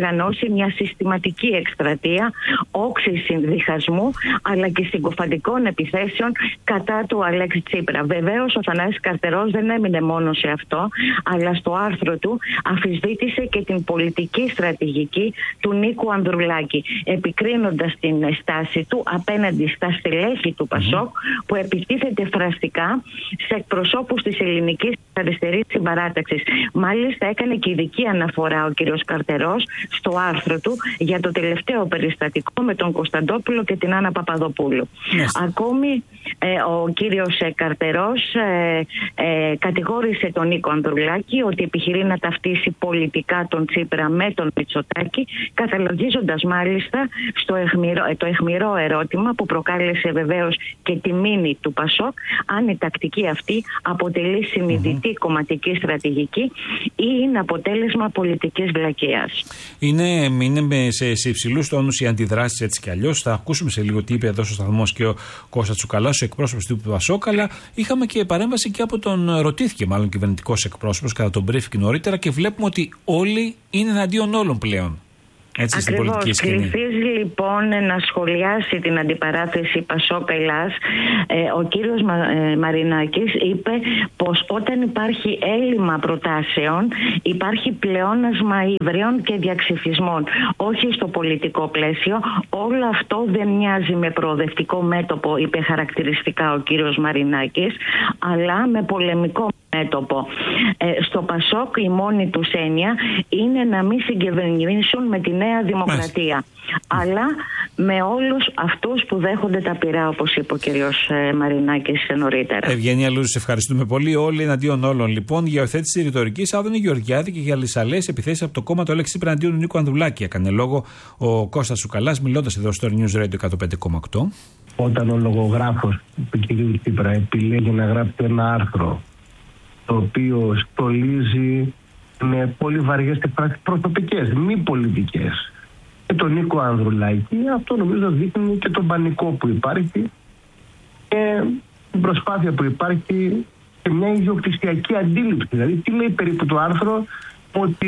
οργανώσει μια συστηματική εκστρατεία όξης διχασμού αλλά και συγκοφαντικών επιθέσεων κατά του Αλέξη Τσίπρα. Βεβαίως ο Θανάσης Καρτερός δεν έμεινε μόνο σε αυτό, αλλά στο άρθρο του αμφισβήτησε και την πολιτική στρατηγική του Νίκου Ανδρουλάκη, επικρίνοντας την στάση του απέναντι στα στελέχη του Πασόκ που επιτίθεται φραστικά σε εκπροσώπους της ελληνικής αριστερής συμπαράταξης. Μάλιστα έκανε και ειδική αναφορά ο κ. Καρτερός στο άρθρο του για το τελευταίο περιστατικό με τον Κωνσταντόπουλο και την Άννα Παπαδοπούλου. Yes. Ακόμη ε, ο κύριος Καρτερός ε, ε, κατηγόρησε τον Νίκο Ανδρουλάκη ότι επιχειρεί να ταυτίσει πολιτικά τον Τσίπρα με τον Μητσοτάκη, καταλογίζοντας μάλιστα στο εχμηρό, το αιχμηρό ερώτημα που προκάλεσε βεβαίως και τη μήνυ του Πασόκ, αν η τακτική αυτή αποτελεί συνειδητή mm-hmm. κομματική στρατηγική ή είναι αποτέλεσμα πολιτικής βλακείας. Είναι, είναι σε, σε υψηλούς τόνους οι αντιδράσεις έτσι κι αλλιώς. Θα ακούσουμε σε λίγο τι είπε εδώ στο σταθμός και ο Κώστας Τσουκαλάς, ο εκπρόσωπος του Πασόκ, αλλά είχαμε και παρέμβαση και από τον, ρωτήθηκε μάλλον κυβερνητικός εκπρόσωπος κατά τον briefing νωρίτερα και βλέπουμε ότι όλοι είναι εναντίον όλων πλέον. Έτσι, ακριβώς. Κληθίζει λοιπόν να σχολιάσει την αντιπαράθεση Πασόκ Ελλάς. Ε, ο κύριος Μα, ε, Μαρινάκης είπε πως όταν υπάρχει έλλειμμα προτάσεων υπάρχει πλεόνασμα ύβριων και διαξυφισμών. Όχι στο πολιτικό πλαίσιο. Όλο αυτό δεν μοιάζει με προοδευτικό μέτωπο, είπε χαρακτηριστικά ο κύριος Μαρινάκης, αλλά με πολεμικό μέτωπο. Ε, στο Πασόκ η μόνη τους έννοια είναι να μην συγκυβερνήσουν με τη Νέα Δημοκρατία. Μάλιστα. Αλλά με όλους αυτούς που δέχονται τα πειρά, όπως είπε ο κύριος Μαρινάκης νωρίτερα. Ευγενία Λούζου, σε ευχαριστούμε πολύ. Όλοι εναντίον όλων λοιπόν. Για υιοθέτηση ρητορικής Άδωνη Γεωργιάδη και για λυσαλές επιθέσεις από το κόμμα του Αλέξη Τσίπρα εναντίον του Νίκου Ανδρουλάκη. Έκανε λόγο ο Κώστας Τσουκαλάς, μιλώντας εδώ στο News Radio εκατόν πέντε κόμμα οκτώ. Όταν ο λογογράφος του κ. Τσίπρα επιλέγει να γράψει ένα άρθρο το οποίο στολίζει με πολύ βαριές και φράσεις προσωπικές, μη πολιτικές, και τον Νίκο Ανδρουλάκη, αυτό νομίζω δείχνει και τον πανικό που υπάρχει και την προσπάθεια που υπάρχει και μια ιδιοκτησιακή αντίληψη. Δηλαδή, τι λέει περίπου το άρθρο, ότι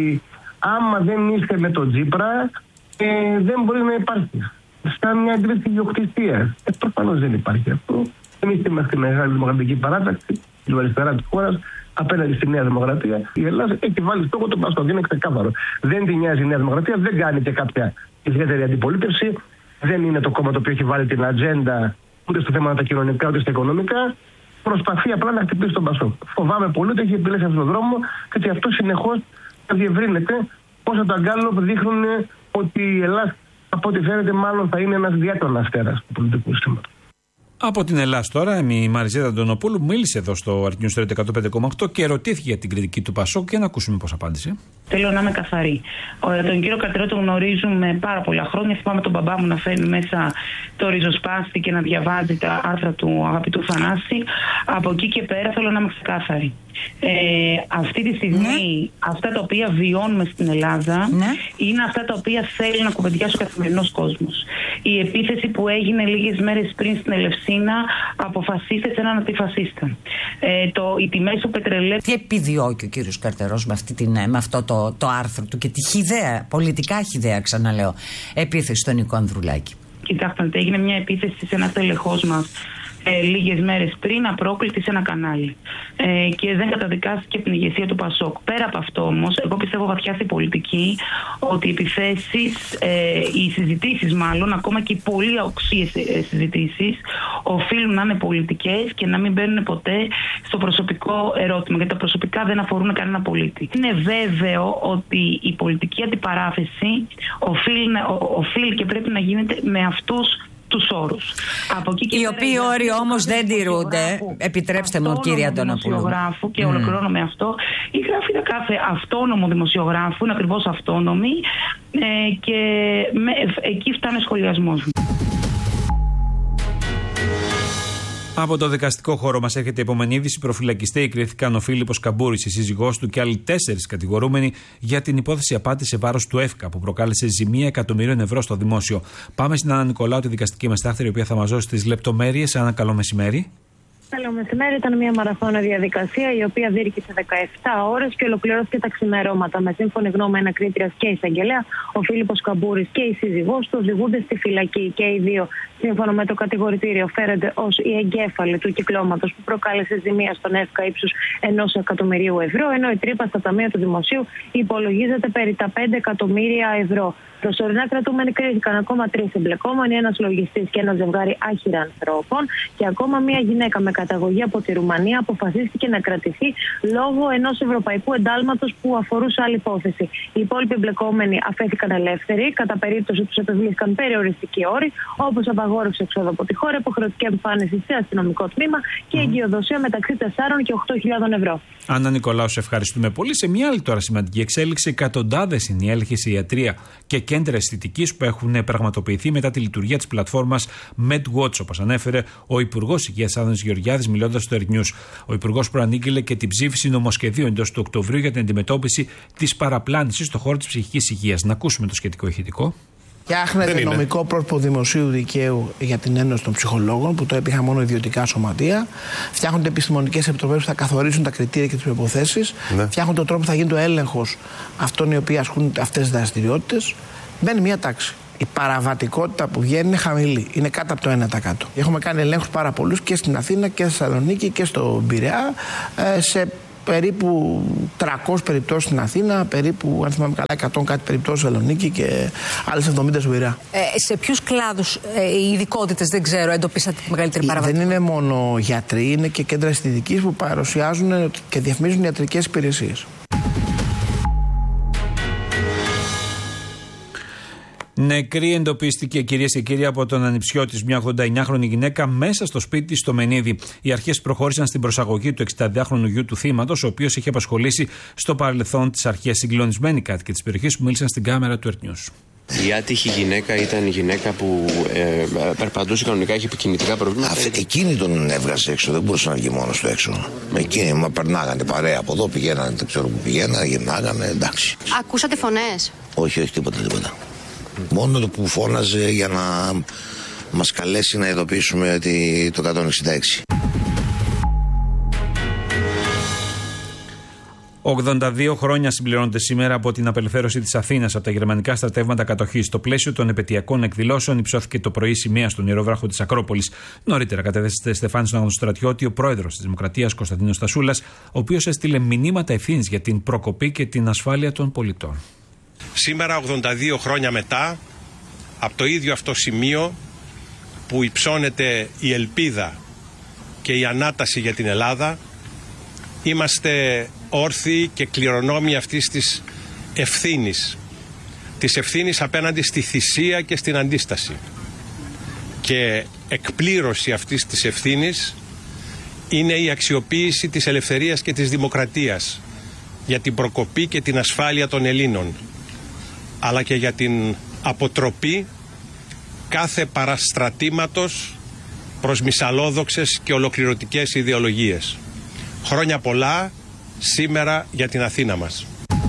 άμα δεν είστε με τον Τσίπρα, ε, δεν μπορεί να υπάρχει. Σαν μια αντίληψη ιδιοκτησίας. Ε, προφανώς δεν υπάρχει αυτό. Εμείς είμαστε μεγάλη δημοκρατική παράταξη, την αριστερά της χώρας, απέναντι στη Νέα Δημοκρατία. Η Ελλάδα έχει βάλει στόχο τον Πασόκ, είναι ξεκάθαρο. Δεν την νοιάζει η Νέα Δημοκρατία, δεν κάνει και κάποια ιδιαίτερη αντιπολίτευση. Δεν είναι το κόμμα το οποίο έχει βάλει την ατζέντα ούτε στο θέμα τα κοινωνικά ούτε στα οικονομικά. Προσπαθεί απλά να χτυπήσει τον Πασόκ. Φοβάμαι πολύ ότι έχει επιλέξει αυτόν τον δρόμο και ότι αυτό συνεχώς θα διευρύνεται. Όσα τα γκάλωπ δείχνουν ότι η Ελλάδα, από ό,τι φαίνεται, μάλλον θα είναι ένας διάτονας αστέρας του πολιτικού συστήματος. Από την Ελλάδα τώρα, η Μαριζέτα Αντωνοπούλου μίλησε εδώ στο News Radio εκατόν πέντε κόμμα οκτώ και ρωτήθηκε για την κριτική του Πασόκ και να ακούσουμε πώς απάντησε. Θέλω να είμαι καθαρή. Τον κύριο Καρτερό τον γνωρίζουμε πάρα πολλά χρόνια. Θυμάμαι τον μπαμπά μου να φέρνει μέσα το ριζοσπάστη και να διαβάζει τα άρθρα του αγαπητού Θανάση. Από εκεί και πέρα θέλω να είμαι ξεκάθαρη. Ε, αυτή τη στιγμή ναι. αυτά τα οποία βιώνουμε στην Ελλάδα ναι. είναι αυτά τα οποία θέλει να κουβεντιάσει ο καθημερινός κόσμος. Η επίθεση που έγινε λίγες μέρες πριν στην Ελευσίνα από φασίστες σε έναν αντιφασίστα. Ε, το, οι τιμές του πετρελαίου. Τι επιδιώκει ο κύριος Καρτερός με, αυτή την, με αυτό το, το άρθρο του και τη χυδαία, πολιτικά χυδαία, ξαναλέω, επίθεση στον Νίκο Ανδρουλάκη? Κοιτάξτε, έγινε μια επίθεση σε ένα τελεχός μας Ε, λίγες μέρες πριν, απρόκλητη σε ένα κανάλι. Ε, και δεν καταδικάστηκε από την ηγεσία του Πασόκ. Πέρα από αυτό όμως, εγώ πιστεύω βαθιά στην πολιτική ότι οι επιθέσεις, ε, οι συζητήσεις μάλλον, ακόμα και οι πολύ οξύες ε, συζητήσεις, οφείλουν να είναι πολιτικές και να μην μπαίνουν ποτέ στο προσωπικό ερώτημα. Γιατί τα προσωπικά δεν αφορούν κανένα πολίτη. Είναι βέβαιο ότι η πολιτική αντιπαράθεση οφείλει, οφείλει και πρέπει να γίνεται με αυτούς τους όρους. Οι οποίοι όροι όμως δεν τηρούνται. Επιτρέψτε μου, κύριε Αντωνοπούλου. Και mm. ολοκληρώνω με αυτό. Η γραφή κάθε αυτόνομο δημοσιογράφου είναι ακριβώς αυτόνομη ε, και με, εκεί φτάνει ο σχολιασμός μου. Από το δικαστικό χώρο μας έρχεται η επόμενη είδηση. Προφυλακιστέοι κρίθηκαν ο Φίλιππος Καμπούρης, η σύζυγός του και άλλοι τέσσερις κατηγορούμενοι για την υπόθεση απάτη σε βάρος του ΕΦΚΑ που προκάλεσε ζημία εκατομμυρίων ευρώ στο δημόσιο. Πάμε στην Άννα Νικολάου, τη δικαστική μεστάχτερη, η οποία θα μας δώσει τις λεπτομέρειες. Άννα, καλό μεσημέρι. Καλό μεσημέρι. Ήταν μια μαραθώνα διαδικασία η οποία διήρκησε δεκαεπτά ώρες και ολοκληρώθηκε τα ξημερώματα. Με σύμφωνη γνώμη ανακρίτριας και εισαγγελέα, ο Φίλιππος Καμπούρης και η σύζυγός του οδηγούνται στη φυλακή. Και οι δύο, σύμφωνα με το κατηγορητήριο, φέρονται ως οι εγκέφαλοι του κυκλώματος που προκάλεσε ζημία στον ΕΦΚΑ ύψους ενός εκατομμυρίου ευρώ, ενώ η τρύπα στα ταμεία του Δημοσίου υπολογίζεται περί τα πέντε εκατομμύρια ευρώ. Προσωρινά κρατούμενοι κρίθηκαν ακόμα τρεις εμπλεκόμενοι, ένας λογιστής και ένα ζευγάρι άχυρα ανθρώπων, και ακόμα μια γυναίκα με καταγωγή από τη Ρουμανία αποφασίστηκε να κρατηθεί λόγω ενός ευρωπαϊκού εντάλματος που αφορούσε άλλη υπόθεση. Οι υπόλοιποι εμπλεκόμενοι αφέθηκαν ελεύθεροι, κατά περίπτωση τους επιβλήθηκαν περιοριστικοί όροι, όπως απαγόρευση εξόδου από τη χώρα, υποχρεωτική εμφάνιση σε αστυνομικό τμήμα και εγκυοδοσία μεταξύ τεσσάρων και οκτώ χιλιάδων ευρώ. Άννα Νικολάου, σε ευχαριστούμε πολύ. Σε μια άλλη τώρα σημαντική εξέλιξη, εκατοντάδες είναι οι έλεγχοι σε ιατρία και κέντρα αισθητικής που έχουν πραγματοποιηθεί μετά τη λειτουργία της πλατφόρμας MedWatch, όπως ανέφερε ο Υπουργός Υγείας Άδωνης Γεωργιάδης μιλώντας στο Air News. Ο Υπουργός προανήγγειλε και την ψήφιση νομοσχεδίου εντός του Οκτωβρίου για την αντιμετώπιση της παραπλάνησης στον χώρο της ψυχικής υγείας. Να ακούσουμε το σχετικό ηχητικό. Φτιάχνεται νομικό πρόσωπο δημοσίου δικαίου για την Ένωση των Ψυχολόγων, που το έπιχαν μόνο ιδιωτικά σωματεία. Φτιάχνονται επιστημονικές επιτροπές που θα καθορίσουν τα κριτήρια και τις προϋποθέσεις. Ναι. Φτιάχνονται τον τρόπο που θα γίνει ο έλεγχος αυτών οι οποίοι ασκούν αυτές τις δραστηριότητες. Μπαίνει μια τάξη. Η παραβατικότητα που βγαίνει είναι χαμηλή. Είναι κάτω από το ένα τοις εκατό. Έχουμε κάνει ελέγχους πάρα πολλούς και στην Αθήνα και στη Θεσσαλονίκη και στο Πειραιά, σε περίπου τριακόσιες περιπτώσεις στην Αθήνα, περίπου, αν θυμάμαι καλά, εκατό κάτι περιπτώσεις στη Θεσσαλονίκη και άλλες εβδομήντα στο Πειραιά. Ε, σε ποιους κλάδους, ε, οι ειδικότητες, δεν ξέρω, εντοπίσατε τη μεγαλύτερη παραβατικότητα? Δεν είναι μόνο γιατροί, είναι και κέντρα αισθητικής που παρουσιάζουν και διαφημίζουν ιατρικές υπηρεσίες. Νεκρή εντοπίστηκε, κυρίες και κύριοι, από τον ανιψιό της, μια ογδονταεννιάχρονη γυναίκα, μέσα στο σπίτι της στο Μενίδη. Οι αρχές προχώρησαν στην προσαγωγή του εξηνταεννιάχρονου γιου του θύματος, ο οποίος είχε απασχολήσει στο παρελθόν τις αρχές. Συγκλονισμένοι κάτοικοι της περιοχής που μίλησαν στην κάμερα του Air News. Η άτυχη γυναίκα ήταν η γυναίκα που ε, περπατούσε κανονικά, είχε επικοινωνικά προβλήματα. Αυτή, εκείνη τον έβγαζε έξω, δεν μπορούσε να βγει μόνος του έξω. Με εκείνη, μα περνάγανε παρέα από εδώ, πηγαίνανε, δεν ξέρω που πηγαίνανε, γυρνάγανε, εντάξει. Ακούσατε φωνές? Όχι, όχι, τίποτα, τίποτα. Μόνο το που φώναζε για να μας καλέσει να ειδοποιήσουμε ότι το εκατόν εξήντα έξι. ογδόντα δύο χρόνια συμπληρώνονται σήμερα από την απελευθέρωση της Αθήνας από τα γερμανικά στρατεύματα κατοχής. Στο πλαίσιο των επαιτειακών εκδηλώσεων υψώθηκε το πρωί σημαία στον ιερόβραχο της Ακρόπολης. Νωρίτερα κατέθεσε Στεφάνη στον Αγνωστρατιώτη ο πρόεδρος της Δημοκρατίας Κωνσταντίνος Στασούλας, ο οποίος έστειλε μηνύματα ευθύνης για την προκοπή και την ασφάλεια των πολιτών. Σήμερα, ογδόντα δύο χρόνια μετά, από το ίδιο αυτό σημείο που υψώνεται η ελπίδα και η ανάταση για την Ελλάδα, είμαστε όρθιοι και κληρονόμοι αυτής της ευθύνης. Της ευθύνης απέναντι στη θυσία και στην αντίσταση. Και εκπλήρωση αυτής της ευθύνης είναι η αξιοποίηση της ελευθερίας και της δημοκρατίας για την προκοπή και την ασφάλεια των Ελλήνων, αλλά και για την αποτροπή κάθε παραστρατήματος προς μυσαλόδοξες και ολοκληρωτικές ιδεολογίες. Χρόνια πολλά σήμερα για την Αθήνα μας.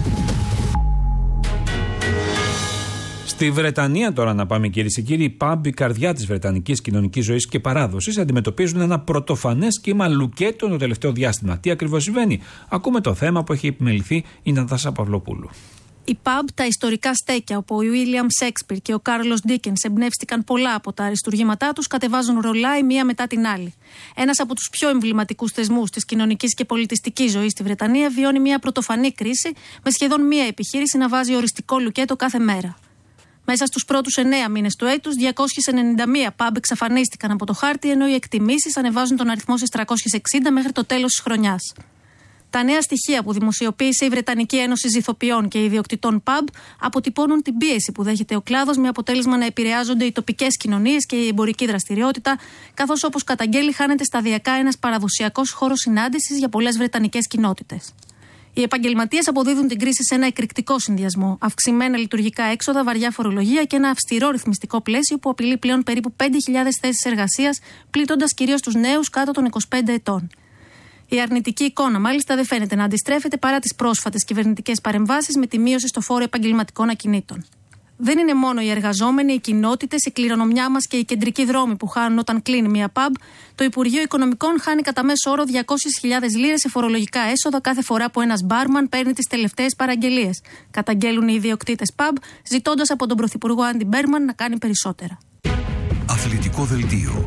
Στη Βρετανία τώρα να πάμε, κυρίες και κύριοι. Οι πάμπ, η καρδιά της βρετανικής κοινωνικής ζωής και παράδοσης, αντιμετωπίζουν ένα πρωτοφανές κύμα λουκέτων το τελευταίο διάστημα. Τι ακριβώς συμβαίνει? Ακούμε το θέμα που έχει επιμεληθεί η Νατάσα Παυλοπούλου. Οι pub, τα ιστορικά στέκια όπου ο William Shakespeare και ο Κάρλος Ντίκενς εμπνεύστηκαν πολλά από τα αριστουργήματά τους, κατεβάζουν ρολά η μία μετά την άλλη. Ένας από τους πιο εμβληματικούς θεσμούς της κοινωνικής και πολιτιστικής ζωής στη Βρετανία βιώνει μια πρωτοφανή κρίση, με σχεδόν μια επιχείρηση να βάζει οριστικό λουκέτο κάθε μέρα. Μέσα στους πρώτους εννέα μήνες του έτους, διακόσιες ενενήντα μία pub εξαφανίστηκαν από το χάρτη, ενώ οι εκτιμήσεις ανεβάζουν τον αριθμό στις τριακόσιες εξήντα μέχρι το τέλος της χρονιάς. Τα νέα στοιχεία που δημοσιοποίησε η Βρετανική Ένωση Ζηθοποιών και Ιδιοκτητών pub αποτυπώνουν την πίεση που δέχεται ο κλάδος, με αποτέλεσμα να επηρεάζονται οι τοπικές κοινωνίες και η εμπορική δραστηριότητα, καθώς, όπως καταγγέλει, χάνεται σταδιακά ένας παραδοσιακός χώρος συνάντησης για πολλές βρετανικές κοινότητες. Οι επαγγελματίες αποδίδουν την κρίση σε ένα εκρηκτικό συνδυασμό: αυξημένα λειτουργικά έξοδα, βαριά φορολογία και ένα αυστηρό ρυθμιστικό πλαίσιο που απειλεί πλέον περίπου πέντε χιλιάδες θέσεις εργασίας, πλήττοντας κυρίως τους νέους κάτω των είκοσι πέντε ετών. Η αρνητική εικόνα, μάλιστα, δεν φαίνεται να αντιστρέφεται παρά τις πρόσφατες κυβερνητικές παρεμβάσεις με τη μείωση στο φόρο επαγγελματικών ακινήτων. δεν είναι μόνο οι εργαζόμενοι, οι κοινότητες, η κληρονομιά μας και οι κεντρικοί δρόμοι που χάνουν όταν κλείνει μια pub. Το Υπουργείο Οικονομικών χάνει κατά μέσο όρο διακόσιες χιλιάδες λίρες σε φορολογικά έσοδα κάθε φορά που ένας μπάρμαν παίρνει τις τελευταίες παραγγελίες. Καταγγέλουν οι ιδιοκτήτες pub, ζητώντας από τον Πρωθυπουργό Άντι Μπέρμαν να κάνει περισσότερα. Αθλητικό δελτίο.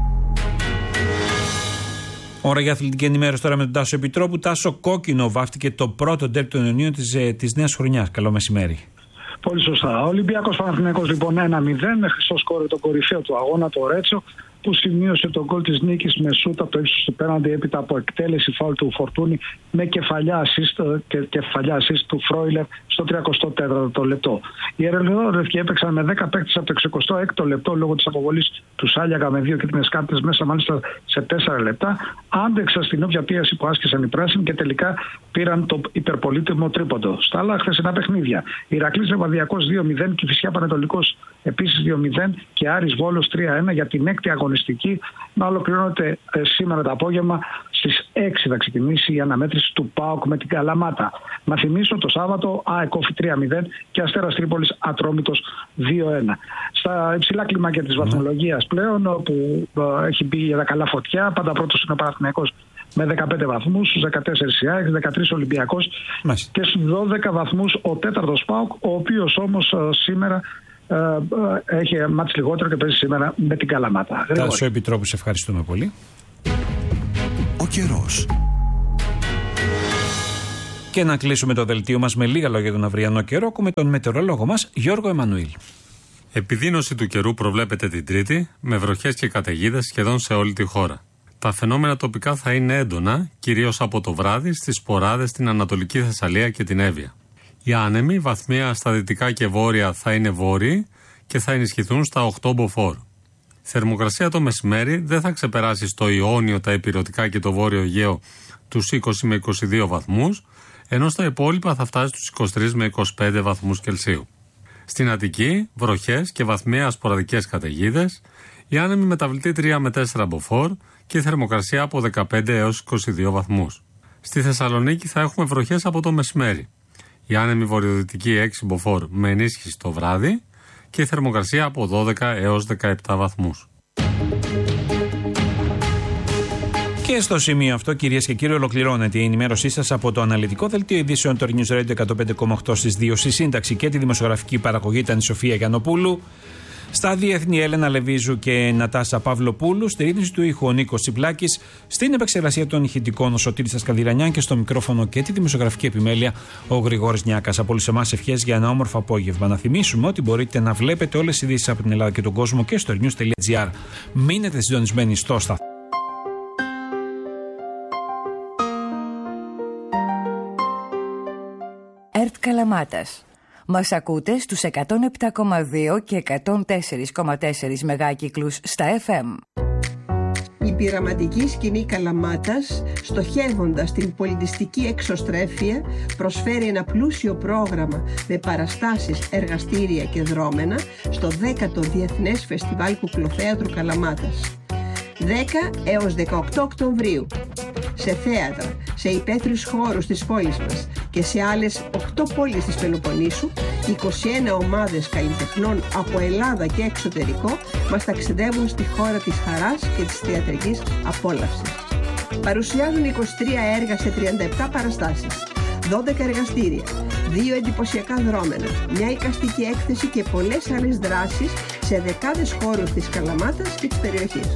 Ώρα για αθλητική ενημέρωση τώρα με τον Τάσο Επιτρόπου. Τάσο, κόκκινο βάφτηκε το πρώτο ντέρμπι των Ιωνίων της, της νέας χρονιάς. Καλό μεσημέρι. Πολύ σωστά. Ο Ολυμπιακός Παναθηναϊκός λοιπόν ένα μηδέν με χρυσό σκόρε το κορυφαίο του αγώνα, το Ρέτσο, που σημείωσε τον γκολ της νίκης με σούτ από το ύψος του πέναντι έπειτα από εκτέλεση φάουλ του Φορτούνη με κεφαλιά assist, και κεφαλιά assist του Φρόιλερ στο τριακοστό τέταρτο λεπτό. Οι Ερελεόδρευκοι έπαιξαν με δέκα παίκτες από το εξηκοστό έκτο λεπτό λόγω της αποβολής του Σάλιακα με δύο κίτρινες κάρτες μέσα μάλιστα σε τέσσερα λεπτά. Άντεξαν στην όποια πίεση που άσκησαν οι πράσινοι και τελικά πήραν το υπερπολίτημο τρίποντο. Στα άλλα χθεσινά παιχνίδια. Η Ηρακλής Λεβαδιακός δύο μηδέν, Κηφισιά Πανετολικός επίσης δύο μηδέν και Άρης Βόλος τρία ένα για την έκτη αγωνιστική. Να ολοκληρώνεται ε, σήμερα το απόγευμα στις έξι θα ξεκινήσει η αναμέτρηση του ΠΑΟΚ με την Καλαμάτα. Να θυμίσω το Σάββατο ΑΕΚ Όφη τρία μηδέν και Αστέρας Τρίπολης Ατρόμητος δύο ένα. Στα υψηλά κλιμάκια της βαθμολογίας πλέον, όπου ε, έχει μπει για τα καλά φωτιά, πάντα πρώτος είναι ο Παναθηναϊκός με δεκαπέντε βαθμούς, στους δεκατέσσερις η ΑΕΚ, δεκατρείς Ολυμπιακός Μάλιστα. Και στους δώδεκα βαθμούς ο τέταρτος ΠΑΟΚ, ο οποίος όμως ε, σήμερα ε, ε, έχει μάτς λιγότερο και παίζει σήμερα με την Καλαμάτα. Τάσο Επιτρόπου, σε ευχαριστούμε πολύ. Ο καιρός. Και να κλείσουμε το δελτίο μας με λίγα λόγια για τον αυριανό καιρό. Ακούμε τον μετεωρολόγο μας Γιώργο Εμμανουήλ. Επιδείνωση του καιρού προβλέπεται την Τρίτη, με βροχές και καταιγίδες σχεδόν σε όλη τη χώρα. Τα φαινόμενα τοπικά θα είναι έντονα, κυρίως από το βράδυ στις Ποράδες, στην Ανατολική Θεσσαλία και την Εύβοια. Οι άνεμοι βαθμία στα δυτικά και βόρεια θα είναι βόρειοι και θα ενισχυθούν στα οκτώ μποφόρ. Θερμοκρασία το μεσημέρι δεν θα ξεπεράσει στο Ιόνιο, τα Ηπειρωτικά και το Βόρειο Αιγαίο τους είκοσι με είκοσι δύο βαθμούς, ενώ στα υπόλοιπα θα φτάσει στους είκοσι τρεις με είκοσι πέντε βαθμούς Κελσίου. Στην Αττική, βροχές και βαθμία σποραδικές καταιγίδες, οι άνεμοι μεταβλητή τρία με τέσσερα μποφόρ και η θερμοκρασία από δεκαπέντε έως είκοσι δύο βαθμούς. Στη Θεσσαλονίκη θα έχουμε βροχές από το μεσημέρι. Οι άνεμοι βορειοδυτικοί έξι μποφόρ με ενίσχυση το βράδυ και η θερμοκρασία από δώδεκα έως δεκαεπτά βαθμούς. Και στο σημείο αυτό, κυρίες και κύριοι, ολοκληρώνεται η ενημέρωσή σας από το αναλυτικό δελτίο ειδήσεων του News Radio εκατόν πέντε κόμμα οκτώ στις δύο. Στη σύνταξη και τη δημοσιογραφική παραγωγή ήταν η Σοφία Γιαννοπούλου. Στα διεθνή, Έλενα Λεβίζου και Νατάσα Παυλοπούλου. Στη ρύθμιση του ήχου ο Νίκος Τσιπλάκης. Στην επεξεργασία των ηχητικών ο Σωτήρης Ασκανδυρανιάν και στο μικρόφωνο και τη δημοσιογραφική επιμέλεια ο Γρηγόρης Νιάκας. Από όλους εμάς ευχές για ένα όμορφο απόγευμα. Να θυμίσουμε ότι μπορείτε να βλέπετε όλες τις ειδήσεις από την Ελλάδα και τον κόσμο και στο news τελεία gr. Μείνετε συντονισμένοι στο σταθμό. ΕΡΤ Καλαμάτας. Μας ακούτε στους εκατόν επτά κόμμα δύο και εκατόν τέσσερα κόμμα τέσσερα μεγάκυκλους στα εφ εμ. Η πειραματική σκηνή Καλαμάτας, στοχεύοντας την πολιτιστική εξωστρέφεια, προσφέρει ένα πλούσιο πρόγραμμα με παραστάσεις, εργαστήρια και δρόμενα στο δέκατο Διεθνές Φεστιβάλ Κουκλοθέατρου Καλαμάτας. δέκα έως δεκαοκτώ Οκτωβρίου. Σε θέατρα, σε υπαίθριους χώρους της πόλης μας και σε άλλες οκτώ πόλεις της Πελοποννήσου, είκοσι ένα ομάδες καλλιτεχνών από Ελλάδα και εξωτερικό μας ταξιδεύουν στη χώρα της χαράς και της θεατρικής απόλαυσης. Παρουσιάζουν είκοσι τρία έργα σε τριάντα επτά παραστάσεις, δώδεκα εργαστήρια, δύο εντυπωσιακά δρόμενα, μια εικαστική έκθεση και πολλές άλλες δράσεις σε δεκάδες χώρους της Καλαμάτας και της περιοχής.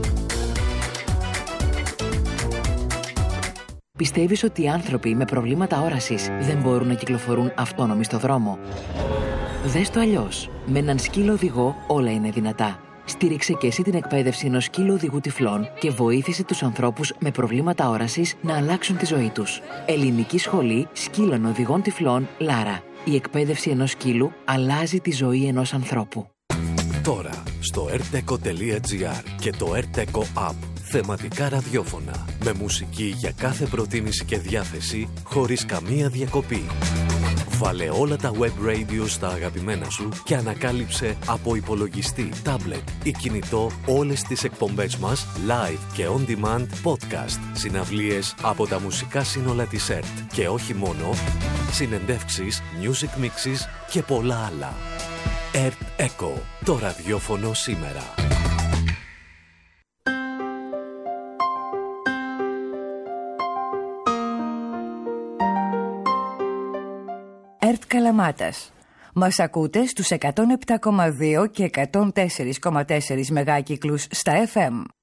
Πιστεύεις ότι οι άνθρωποι με προβλήματα όρασης δεν μπορούν να κυκλοφορούν αυτόνομοι στο δρόμο? Δες το αλλιώς. Με έναν σκύλο οδηγό όλα είναι δυνατά. Στήριξε και εσύ την εκπαίδευση ενός σκύλου οδηγού τυφλών και βοήθησε τους ανθρώπους με προβλήματα όρασης να αλλάξουν τη ζωή τους. Ελληνική Σχολή Σκύλων Οδηγών Τυφλών Λάρα. Η εκπαίδευση ενός σκύλου αλλάζει τη ζωή ενός ανθρώπου. Τώρα στο ερτεκο τελεία gr και το ερτεκο app. Θεματικά ραδιόφωνα με μουσική για κάθε προτίμηση και διάθεση χωρίς καμία διακοπή. Βάλε όλα τα web radio στα αγαπημένα σου και ανακάλυψε από υπολογιστή, τάμπλετ ή κινητό όλες τις εκπομπές μας live και on demand podcast, συναυλίες από τα μουσικά σύνολα της ΕΡΤ και όχι μόνο, συνεντεύξεις, music mixes και πολλά άλλα. ΕΡΤ ΕΚΟ, το ραδιόφωνο σήμερα. ΕΡΤ Καλαμάτας. Μας ακούτε στους εκατόν επτά κόμμα δύο και εκατόν τέσσερα κόμμα τέσσερα μεγάκυκλους στα εφ εμ.